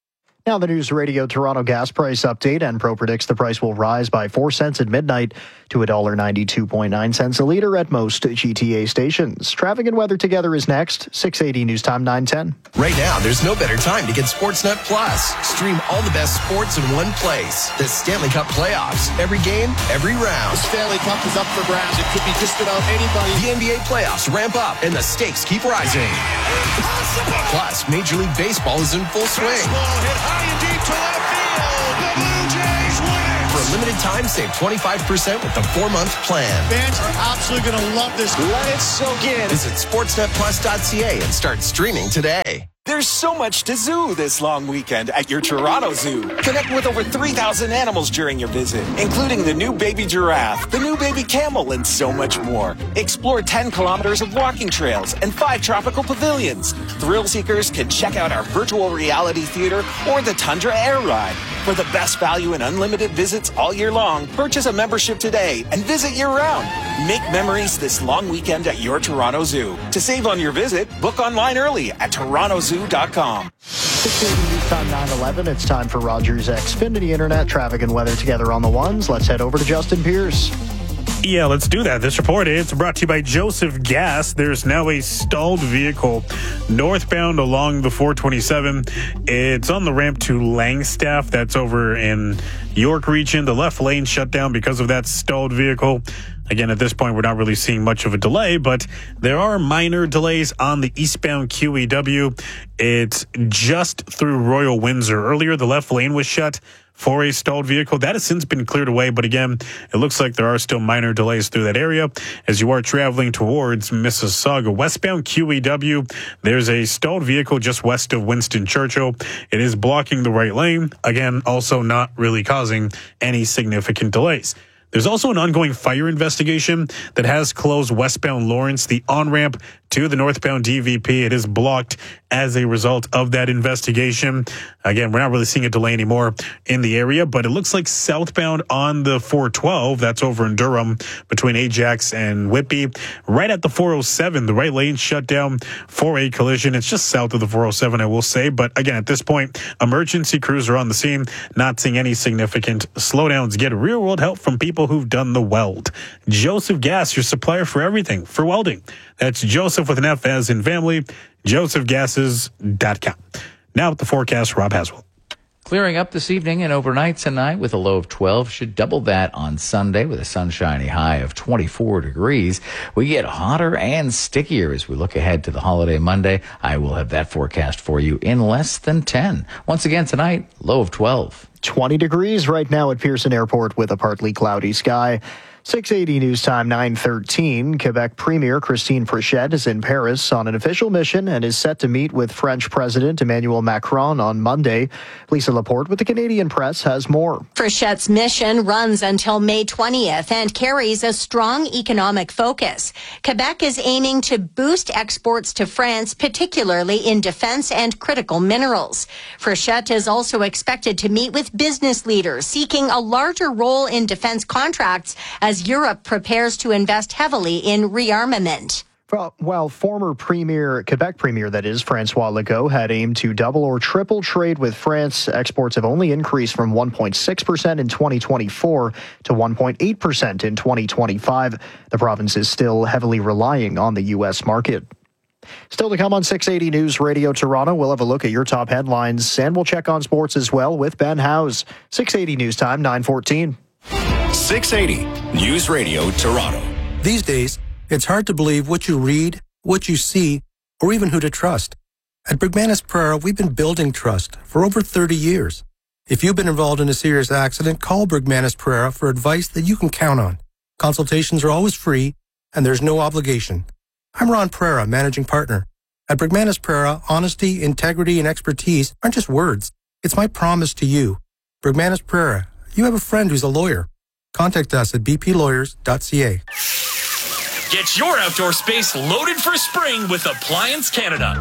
Speaker 17: Now the News Radio Toronto gas price update. Enpro predicts the price will rise by four cents at midnight to one dollar ninety-two point nine cents a litre at most G T A stations. Traffic and weather together is next. six eighty News Time nine ten.
Speaker 3: Right now, there's no better time to get Sportsnet Plus. Stream all the best sports in one place. The Stanley Cup playoffs. Every game, every round.
Speaker 9: The Stanley Cup is up for grabs. It could be just about anybody.
Speaker 3: The N B A playoffs ramp up and the stakes keep rising. Impossible. Plus, Major League Baseball is in full swing.
Speaker 9: Baseball hit high and deep to left field. The Blue Jays win it.
Speaker 3: For a limited time, save twenty-five percent with the four-month plan.
Speaker 9: Fans are absolutely going to love this. Let it soak in.
Speaker 3: Visit sportsnet plus dot c a and start streaming today.
Speaker 10: There's so much to zoo this long weekend at your Toronto Zoo. Connect with over three thousand animals during your visit, including the new baby giraffe, the new baby camel, and so much more. Explore ten kilometers of walking trails and five tropical pavilions. Thrill seekers can check out our virtual reality theater or the Tundra Air Ride. For the best value and unlimited visits all year long, purchase a membership today and visit year-round. Make memories this long weekend at your Toronto Zoo. To save on your visit, book online early at toronto zoo dot com.
Speaker 17: six eighty News Time nine eleven. It's time for Rogers Xfinity Internet. Traffic and weather together on the ones. Let's head over to Justin Pierce.
Speaker 25: Yeah, let's do that. This report is brought to you by Joseph Gas. There's now a stalled vehicle northbound along the four twenty-seven. It's on the ramp to Langstaff. That's over in York region. The left lane shut down because of that stalled vehicle. Again, at this point, we're not really seeing much of a delay, but there are minor delays on the eastbound Q E W. It's just through Royal Windsor. Earlier, the left lane was shut for a stalled vehicle. That has since been cleared away, but again, it looks like there are still minor delays through that area. As you are traveling towards Mississauga, westbound Q E W, there's a stalled vehicle just west of Winston Churchill. It is blocking the right lane. Again, also not really causing any significant delays. There's also an ongoing fire investigation that has closed westbound Lawrence, the on-ramp to the northbound D V P. It is blocked as a result of that investigation. Again, we're not really seeing a delay anymore in the area, but it looks like southbound on the four twelve, that's over in Durham between Ajax and Whitby. Right at the four oh seven, the right lane shut down for a collision. It's just south of the four oh seven, I will say. But again, at this point, emergency crews are on the scene, not seeing any significant slowdowns. Get real-world help from people who've done the weld. Joseph Gas, your supplier for everything, for welding. That's Joseph with an F as in family, joseph gases dot com. Now with the forecast, Rob Haswell.
Speaker 13: Clearing up this evening and overnight tonight with a low of twelve. Should double that on Sunday with a sunshiny high of twenty-four degrees. We get hotter and stickier as we look ahead to the holiday Monday. I will have that forecast for you in less than ten. Once again tonight, low of twelve.
Speaker 17: twenty degrees right now at Pearson Airport with a partly cloudy sky. six eighty News Time nine thirteen. Quebec Premier Christine Frechette is in Paris on an official mission and is set to meet with French President Emmanuel Macron on Monday. Lisa Laporte with the Canadian Press has more.
Speaker 11: Frechette's mission runs until May twentieth and carries a strong economic focus. Quebec is aiming to boost exports to France, particularly in defense and critical minerals. Frechette is also expected to meet with business leaders seeking a larger role in defense contracts as As Europe prepares to invest heavily in rearmament.
Speaker 17: Well, while former Premier, Quebec Premier, that is, Francois Legault, had aimed to double or triple trade with France, exports have only increased from one point six percent in twenty twenty-four to one point eight percent in twenty twenty-five. The province is still heavily relying on the U S market. Still to come on six eighty News Radio Toronto, we'll have a look at your top headlines, and we'll check on sports as well with Ben Howes. six eighty News Time, nine fourteen.
Speaker 19: six eighty News Radio Toronto.
Speaker 18: These days, it's hard to believe what you read, what you see, or even who to trust. At Bergmanis Prera, we've been building trust for over thirty years. If you've been involved in a serious accident, call Bergmanis Prera for advice that you can count on. Consultations are always free, and there's no obligation. I'm Ron Prera, managing partner. At Bergmanis Prera, honesty, integrity, and expertise aren't just words. It's my promise to you. Bergmanis Prera, you have a friend who's a lawyer. Contact us at b p lawyers dot c a.
Speaker 24: Get your outdoor space loaded for spring with Appliance Canada.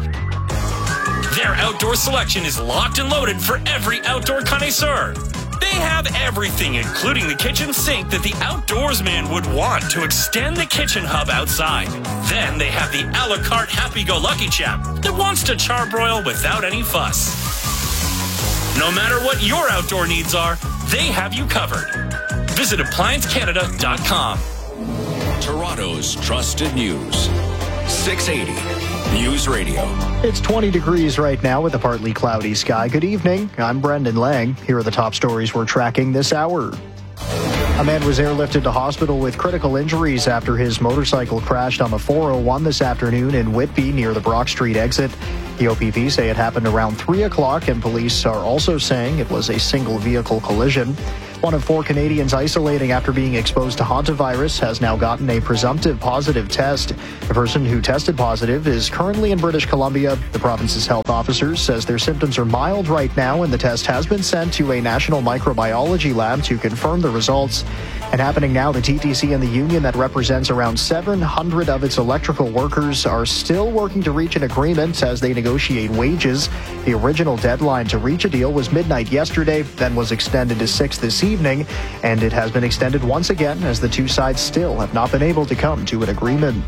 Speaker 24: Their outdoor selection is locked and loaded for every outdoor connoisseur. They have everything, including the kitchen sink that the outdoorsman would want to extend the kitchen hub outside. Then they have the a la carte happy-go-lucky chap that wants to charbroil without any fuss. No matter what your outdoor needs are, they have you covered. Visit appliance canada dot com.
Speaker 19: Toronto's trusted news. six eighty News Radio.
Speaker 17: It's twenty degrees right now with a partly cloudy sky. Good evening. I'm Brendan Lang. Here are the top stories we're tracking this hour. A man was airlifted to hospital with critical injuries after his motorcycle crashed on the four oh one this afternoon in Whitby near the Brock Street exit. The O P P say it happened around three o'clock, and police are also saying it was a single vehicle collision. One of four Canadians isolating after being exposed to hantavirus has now gotten a presumptive positive test. The person who tested positive is currently in British Columbia. The province's health officer says their symptoms are mild right now, and the test has been sent to a national microbiology lab to confirm the results. And happening now, the T T C and the union that represents around seven hundred of its electrical workers are still working to reach an agreement as they negotiate wages. The original deadline to reach a deal was midnight yesterday, then was extended to six this evening, and it has been extended once again as the two sides still have not been able to come to an agreement.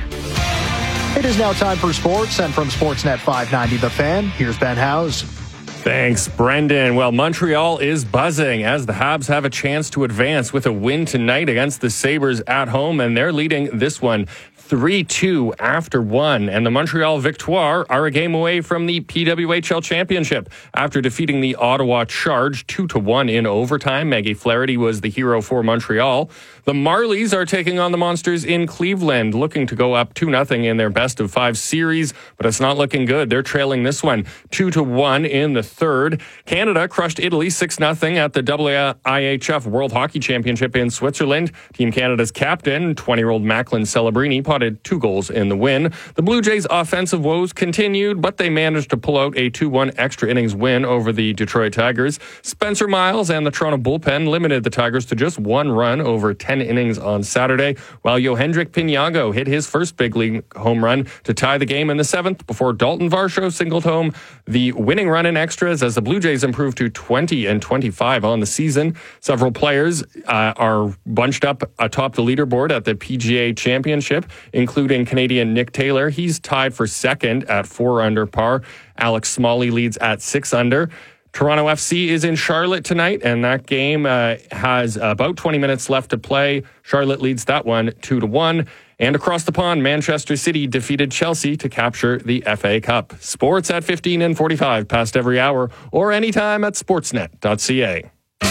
Speaker 17: It is now time for sports, and from Sportsnet five ninety The Fan, here's Ben Howes.
Speaker 22: Thanks, Brendan. Well, Montreal is buzzing as the Habs have a chance to advance with a win tonight against the Sabres at home, and they're leading this one three two after one. And the Montreal Victoire are a game away from the P W H L Championship after defeating the Ottawa Charge two to one in overtime. Maggie Flaherty was the hero for Montreal. The Marlies are taking on the Monsters in Cleveland, looking to go up two nothing in their best of five series, but it's not looking good. They're trailing this one two to one in the third. Canada crushed Italy six nothing at the W I H F World Hockey Championship in Switzerland. Team Canada's captain, twenty-year-old Macklin Celebrini, potted two goals in the win. The Blue Jays' offensive woes continued, but they managed to pull out a two one extra innings win over the Detroit Tigers. Spencer Miles and the Toronto bullpen limited the Tigers to just one run over ten innings on Saturday, while Yohendrick Piniago hit his first big league home run to tie the game in the seventh before Dalton Varsho singled home the winning run in extras as the Blue Jays improved to twenty and twenty-five on the season. Several players uh, are bunched up atop the leaderboard at the P G A Championship, including Canadian Nick Taylor. He's tied for second at four under par. Alex Smalley leads at six under. Toronto F C is in Charlotte tonight, and that game uh, has about twenty minutes left to play. Charlotte leads that one two to one. And across the pond, Manchester City defeated Chelsea to capture the F A Cup. Sports at fifteen and forty-five past every hour, or anytime at sportsnet dot c a.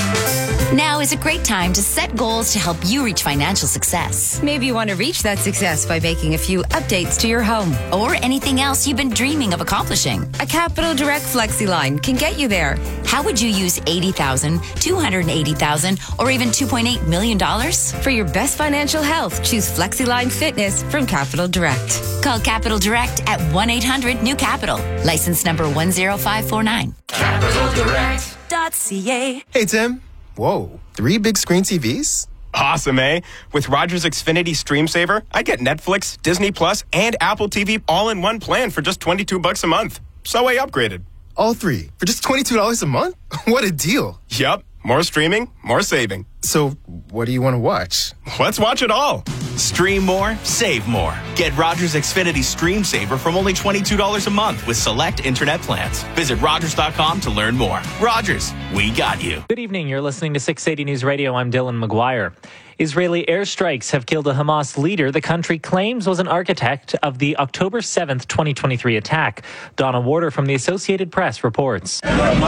Speaker 2: Now is a great time to set goals to help you reach financial success.
Speaker 12: Maybe you want to reach that success by making a few updates to your home.
Speaker 2: Or anything else you've been dreaming of accomplishing.
Speaker 12: A Capital Direct Flexi line can get you there.
Speaker 2: How would you use eighty thousand dollars, two hundred eighty thousand dollars, or even two point eight million dollars?
Speaker 12: For your best financial health, choose FlexiLine Fitness from Capital Direct.
Speaker 2: Call Capital Direct at one eight hundred new capital. License number one zero five four nine.
Speaker 8: capital direct dot c a.
Speaker 14: Hey, Tim. Whoa, three big screen T Vs?
Speaker 15: Awesome, eh? With Rogers Xfinity Stream Saver, I get Netflix, Disney Plus, and Apple T V all in one plan for just twenty-two bucks a month. So I upgraded.
Speaker 14: All three for just twenty-two dollars a month? What a deal.
Speaker 15: Yup. More streaming, more saving.
Speaker 14: So what do you want to watch?
Speaker 15: Let's watch it all.
Speaker 16: Stream more, save more. Get Rogers Xfinity Stream Saver from only twenty-two dollars a month with select internet plans. Visit Rogers dot com to learn more. Rogers, we got you.
Speaker 26: Good evening. You're listening to six eighty News Radio. I'm Dylan McGuire. Israeli airstrikes have killed a Hamas leader the country claims was an architect of the October seventh, twenty twenty-three attack. Donna Warder from the Associated Press reports.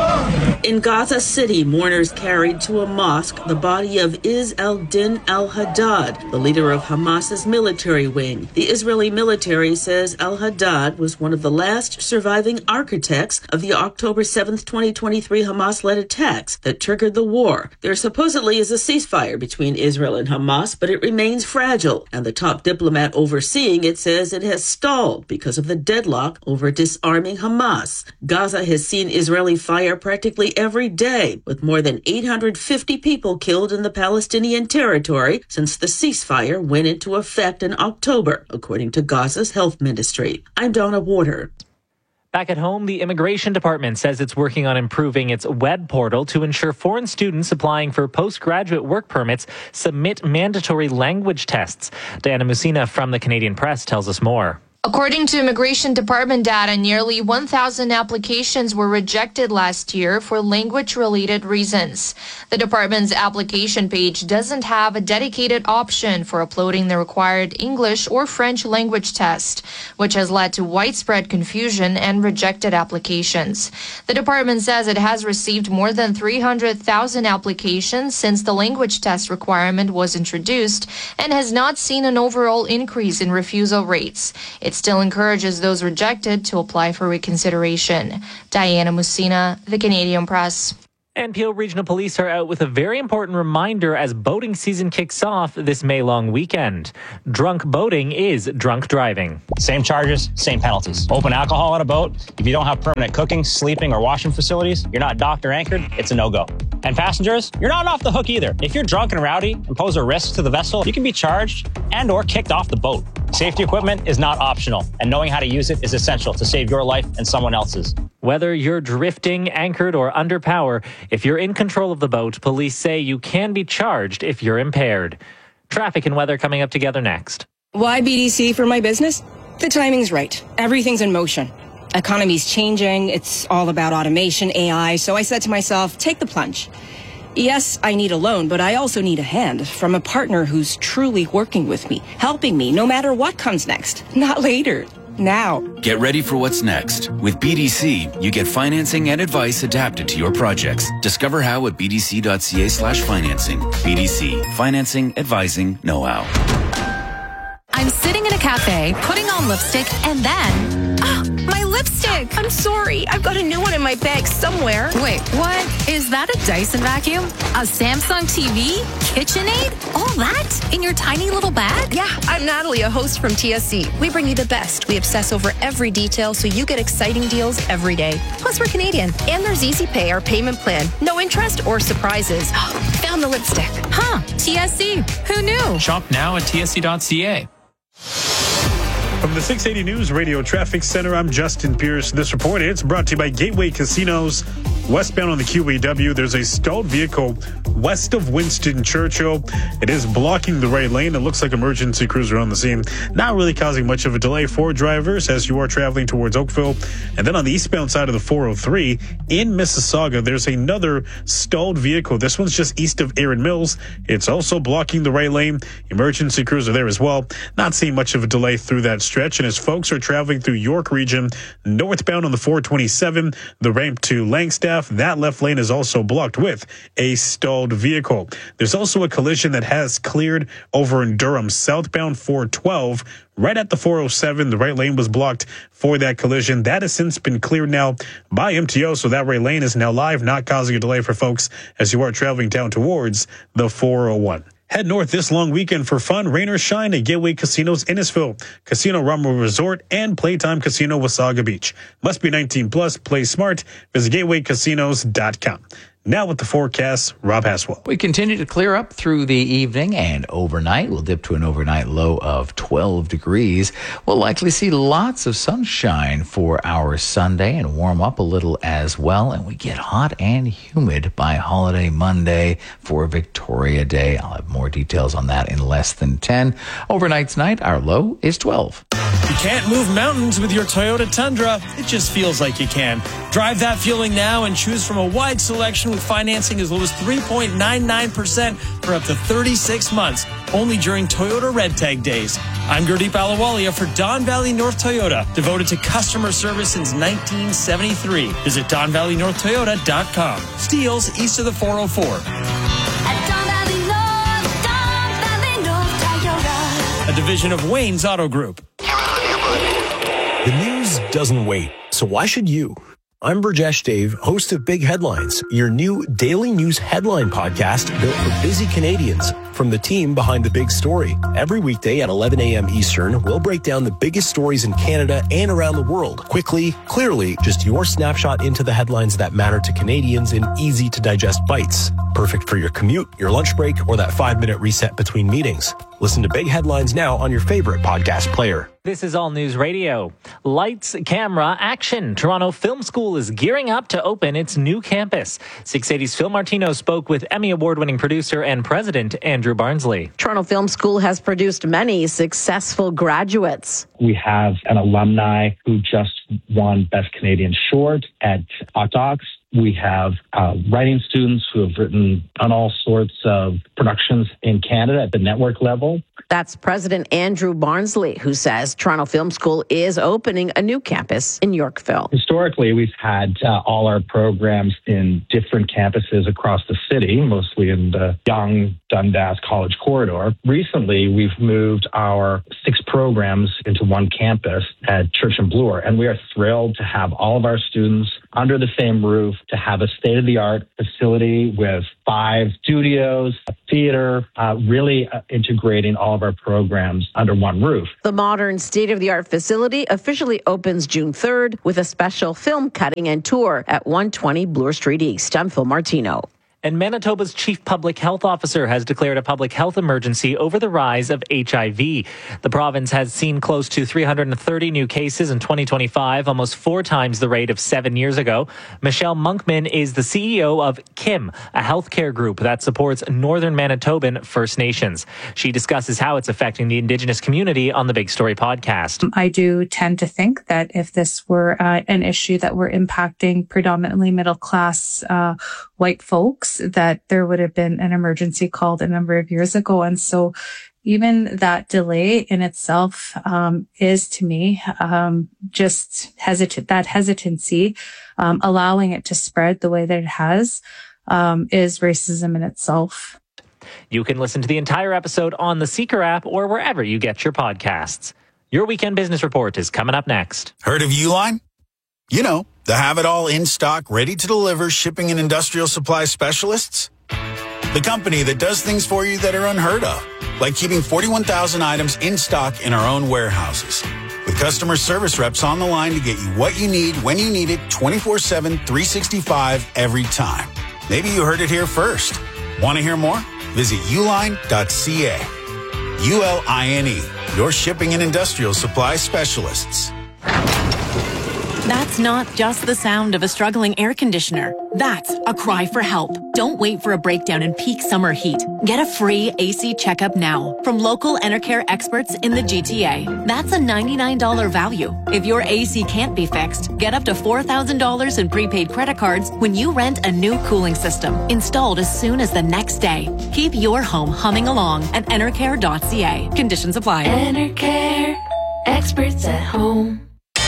Speaker 27: In Gaza City, mourners carried to a mosque the body of Izz al-Din al-Haddad, the leader of Hamas's military wing. The Israeli military says al-Haddad was one of the last surviving architects of the October seventh, twenty twenty-three Hamas-led attacks that triggered the war. There supposedly is a ceasefire between Israel and Hamas, but it remains fragile, and the top diplomat overseeing it says it has stalled because of the deadlock over disarming Hamas. Gaza has seen Israeli fire practically every day, with more than eight hundred fifty people killed in the Palestinian territory since the ceasefire went into effect in October, according to Gaza's health ministry. I'm Donna Warder.
Speaker 26: Back at home, the Immigration Department says it's working on improving its web portal to ensure foreign students applying for postgraduate work permits submit mandatory language tests. Diana Musina from the Canadian Press tells us more.
Speaker 1: According to Immigration Department data, nearly one thousand applications were rejected last year for language-related reasons. The department's application page doesn't have a dedicated option for uploading the required English or French language test, which has led to widespread confusion and rejected applications. The department says it has received more than three hundred thousand applications since the language test requirement was introduced and has not seen an overall increase in refusal rates. It still encourages those rejected to apply for reconsideration. Diana Musina, The Canadian Press.
Speaker 26: And Peel Regional Police are out with a very important reminder as boating season kicks off this May-long weekend. Drunk boating is drunk driving.
Speaker 4: Same charges, same penalties. Open alcohol on a boat. If you don't have permanent cooking, sleeping, or washing facilities, you're not docked or anchored, it's a no-go. And passengers, you're not off the hook either. If you're drunk and rowdy and pose a risk to the vessel, you can be charged and or kicked off the boat. Safety equipment is not optional, and knowing how to use it is essential to save your life and someone else's.
Speaker 26: Whether you're drifting, anchored, or under power, if you're in control of the boat, police say you can be charged if you're impaired. Traffic and weather coming up together next.
Speaker 5: Why B D C for my business? The timing's right. Everything's in motion. Economy's changing. It's all about automation, A I. So I said to myself, take the plunge. Yes, I need a loan, but I also need a hand from a partner who's truly working with me, helping me no matter what comes next. Not later. Now.
Speaker 19: Get ready for what's next. With B D C, you get financing and advice adapted to your projects. Discover how at bdc.ca slash financing. B D C, financing, advising, know-how.
Speaker 6: I'm sitting in a cafe, putting on lipstick, and then... Oh, my lipstick! I'm sorry. I've got a new one in my bag somewhere. Wait, what? Is that a Dyson vacuum? A Samsung T V? KitchenAid? All that? In your tiny little bag? Yeah, I'm Natalie, a host from T S C. We bring you the best. We obsess over every detail so you get exciting deals every day. Plus, we're Canadian. And there's Easy Pay, our payment plan. No interest or surprises. Found the lipstick. Huh, T S C. Who knew?
Speaker 20: Shop now at T S C dot C A.
Speaker 25: From the six eighty News Radio Traffic Center, I'm Justin Pierce. This report, it's brought to you by Gateway Casinos. Westbound on the Q E W, there's a stalled vehicle west of Winston Churchill. It is blocking the right lane. It looks like emergency crews are on the scene. Not really causing much of a delay for drivers as you are traveling towards Oakville. And then on the eastbound side of the four oh three in Mississauga, there's another stalled vehicle. This one's just east of Erin Mills. It's also blocking the right lane. Emergency crews are there as well. Not seeing much of a delay through that stretch. And as folks are traveling through York region, northbound on the four twenty-seven, the ramp to Langstaff, that left lane is also blocked with a stalled vehicle. There's also a collision that has cleared over in Durham, southbound four twelve. Right at the four oh seven, the right lane was blocked for that collision. That has since been cleared now by M T O, so that right lane is now live, not causing a delay for folks as you are traveling down towards the four oh one. Head north this long weekend for fun, rain or shine at Gateway Casinos Innisfil, Casino Rumble Resort, and Playtime Casino Wasaga Beach. Must be nineteen plus, play smart. Visit gateway casinos dot com. Now with the forecast, Rob Haswell.
Speaker 13: We continue to clear up through the evening and overnight. We'll dip to an overnight low of twelve degrees. We'll likely see lots of sunshine for our Sunday and warm up a little as well. And we get hot and humid by holiday Monday for Victoria Day. I'll have more details on that in less than ten. Overnight tonight, our low is twelve.
Speaker 21: You can't move mountains with your Toyota Tundra. It just feels like you can. Drive that feeling now and choose from a wide selection with financing as low as three point nine nine percent for up to thirty-six months, only during Toyota Red Tag Days. I'm Gurdeep Ahluwalia for Don Valley North Toyota, devoted to customer service since nineteen seventy-three. Visit don valley north toyota dot com. Steeles east of the four oh four. A division of Wayne's Auto Group.
Speaker 23: The news doesn't wait, so why should you? I'm Burjesh Dave, host of Big Headlines, your new daily news headline podcast built for busy Canadians from the team behind the big story. Every weekday at eleven a.m. Eastern, we'll break down the biggest stories in Canada and around the world. Quickly, clearly, just your snapshot into the headlines that matter to Canadians in easy-to-digest bites. Perfect for your commute, your lunch break, or that five-minute reset between meetings. Listen to Big Headlines now on your favorite podcast player.
Speaker 26: This is All News Radio. Lights, camera, action. Toronto Film School is gearing up to open its new campus. six eighty's Phil Martino spoke with Emmy Award-winning producer and president Andrew Andrew Barnsley.
Speaker 3: Toronto Film School has produced many successful graduates.
Speaker 7: We have an alumni who just won Best Canadian Short at Octox. We have uh, writing students who have written on all sorts of productions in Canada at the network level.
Speaker 3: That's President Andrew Barnsley, who says Toronto Film School is opening a new campus in Yorkville.
Speaker 7: Historically, we've had uh, all our programs in different campuses across the city, mostly in the Yonge Dundas College corridor. Recently, we've moved our six programs into one campus at Church and Bloor, and we are thrilled to have all of our students under the same roof, to have a state-of-the-art facility with five studios, a theater, uh, really uh, integrating all of our programs under one roof.
Speaker 3: The modern state-of-the-art facility officially opens June third with a special film cutting and tour at one twenty Bloor Street East. I'm Phil Martino.
Speaker 26: And Manitoba's chief public health officer has declared a public health emergency over the rise of H I V. The province has seen close to three hundred thirty new cases in twenty twenty-five, almost four times the rate of seven years ago. Michelle Monkman is the C E O of Kim, a healthcare group that supports Northern Manitoban First Nations. She discusses how it's affecting the Indigenous community on the Big Story podcast.
Speaker 9: I do tend to think that if this were uh, an issue that were impacting predominantly middle class uh, white folks, that there would have been an emergency called a number of years ago. And so even that delay in itself um, is, to me, um, just hesitant, that hesitancy, um, allowing it to spread the way that it has, um, is racism in itself.
Speaker 26: You can listen to the entire episode on the Seeker app or wherever you get your podcasts. Your Weekend Business Report is coming up next.
Speaker 10: Heard of Uline? You know, the have-it-all in-stock, ready-to-deliver shipping and industrial supply specialists? The company that does things for you that are unheard of, like keeping forty-one thousand items in stock in our own warehouses. With customer service reps on the line to get you what you need, when you need it, twenty-four seven, three sixty-five, every time. Maybe you heard it here first. Want to hear more? Visit uline dot c a. U L I N E, your shipping and industrial supply specialists.
Speaker 11: That's not just the sound of a struggling air conditioner. That's a cry for help. Don't wait for a breakdown in peak summer heat. Get a free A C checkup now from local Enercare experts in the G T A. That's a ninety-nine dollars value. If your A C can't be fixed, get up to four thousand dollars in prepaid credit cards when you rent a new cooling system, installed as soon as the next day. Keep your home humming along at enercare dot c a. Conditions apply.
Speaker 8: Enercare, experts at home.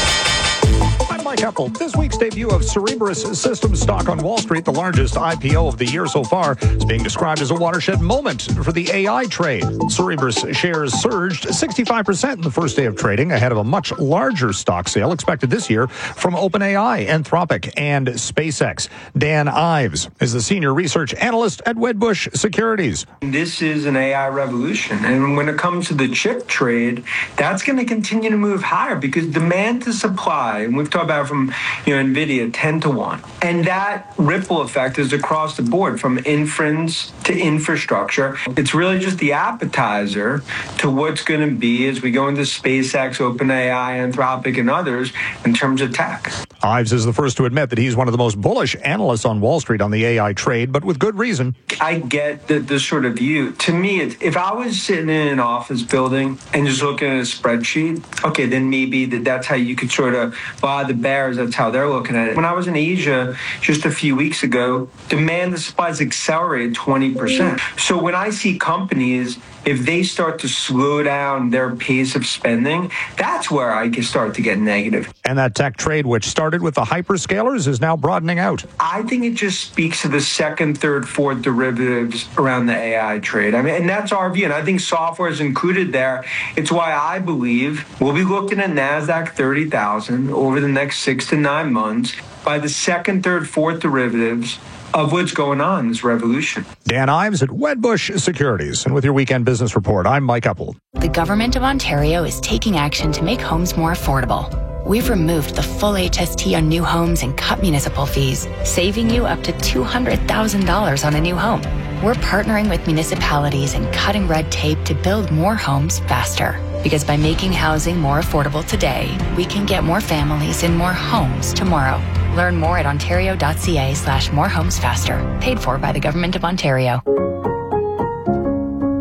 Speaker 18: Mike Apple. This week's debut of Cerebras Systems stock on Wall Street, the largest I P O of the year so far, is being described as a watershed moment for the A I trade. Cerebras shares surged sixty-five percent in the first day of trading, ahead of a much larger stock sale expected this year from OpenAI, Anthropic, and SpaceX. Dan Ives is the senior research analyst at Wedbush Securities.
Speaker 24: This is an A I revolution, and when it comes to the chip trade, that's going to continue to move higher because demand to supply, and we've talked about from you know NVIDIA ten to one, and that ripple effect is across the board from inference to infrastructure. It's really just the appetizer to what's going to be as we go into SpaceX, OpenAI, Anthropic, and others in terms of tech.
Speaker 18: Ives is the first to admit that he's one of the most bullish analysts on Wall Street on the A I trade, but with good reason.
Speaker 24: I get the, the sort of view. To me, it's, if I was sitting in an office building and just looking at a spreadsheet, okay, then maybe that that's how you could sort of buy the bears. That's how they're looking at it. When I was in Asia just a few weeks ago, demand to supply has accelerated twenty percent. So when I see companies, if they start to slow down their pace of spending, that's where I can start to get negative.
Speaker 18: And that tech trade, which started with the hyperscalers, is now broadening out.
Speaker 24: I think it just speaks to the second, third, fourth derivatives around the A I trade. I mean, and that's our view. And I think software is included there. It's why I believe we'll be looking at NASDAQ thirty thousand over the next six to nine months by the second, third, fourth derivatives of what's going on in this revolution.
Speaker 18: Dan Ives at Wedbush Securities. And with your Weekend Business Report, I'm Mike Apple.
Speaker 2: The Government of Ontario is taking action to make homes more affordable. We've removed the full H S T on new homes and cut municipal fees, saving you up to two hundred thousand dollars on a new home. We're partnering with municipalities and cutting red tape to build more homes faster. Because by making housing more affordable today, we can get more families in more homes tomorrow. Learn more at ontario dot c a slash more homes faster. Paid for by the Government of Ontario.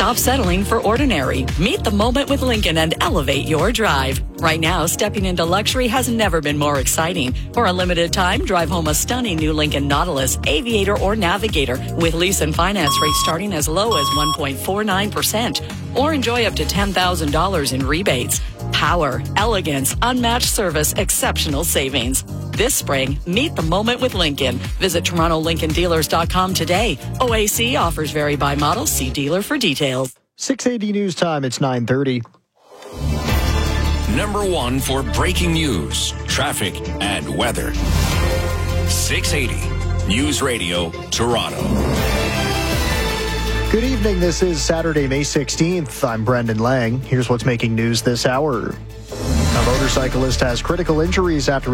Speaker 12: Stop settling for ordinary. Meet the moment with Lincoln and elevate your drive. Right now, stepping into luxury has never been more exciting. For a limited time, drive home a stunning new Lincoln Nautilus, Aviator, or Navigator with lease and finance rates starting as low as one point four nine percent. Or enjoy up to ten thousand dollars in rebates. Power, elegance, unmatched service, exceptional savings. This spring, meet the moment with Lincoln. Visit Toronto Lincoln Dealers dot com today. O A C offers vary by model. See dealer for details.
Speaker 14: six eighty News Time, it's nine thirty.
Speaker 15: Number one for breaking news, traffic, and weather. six eighty News Radio, Toronto.
Speaker 14: Good evening. This is Saturday, May sixteenth. I'm Brendan Lang. Here's what's making news this hour. A motorcyclist has critical injuries after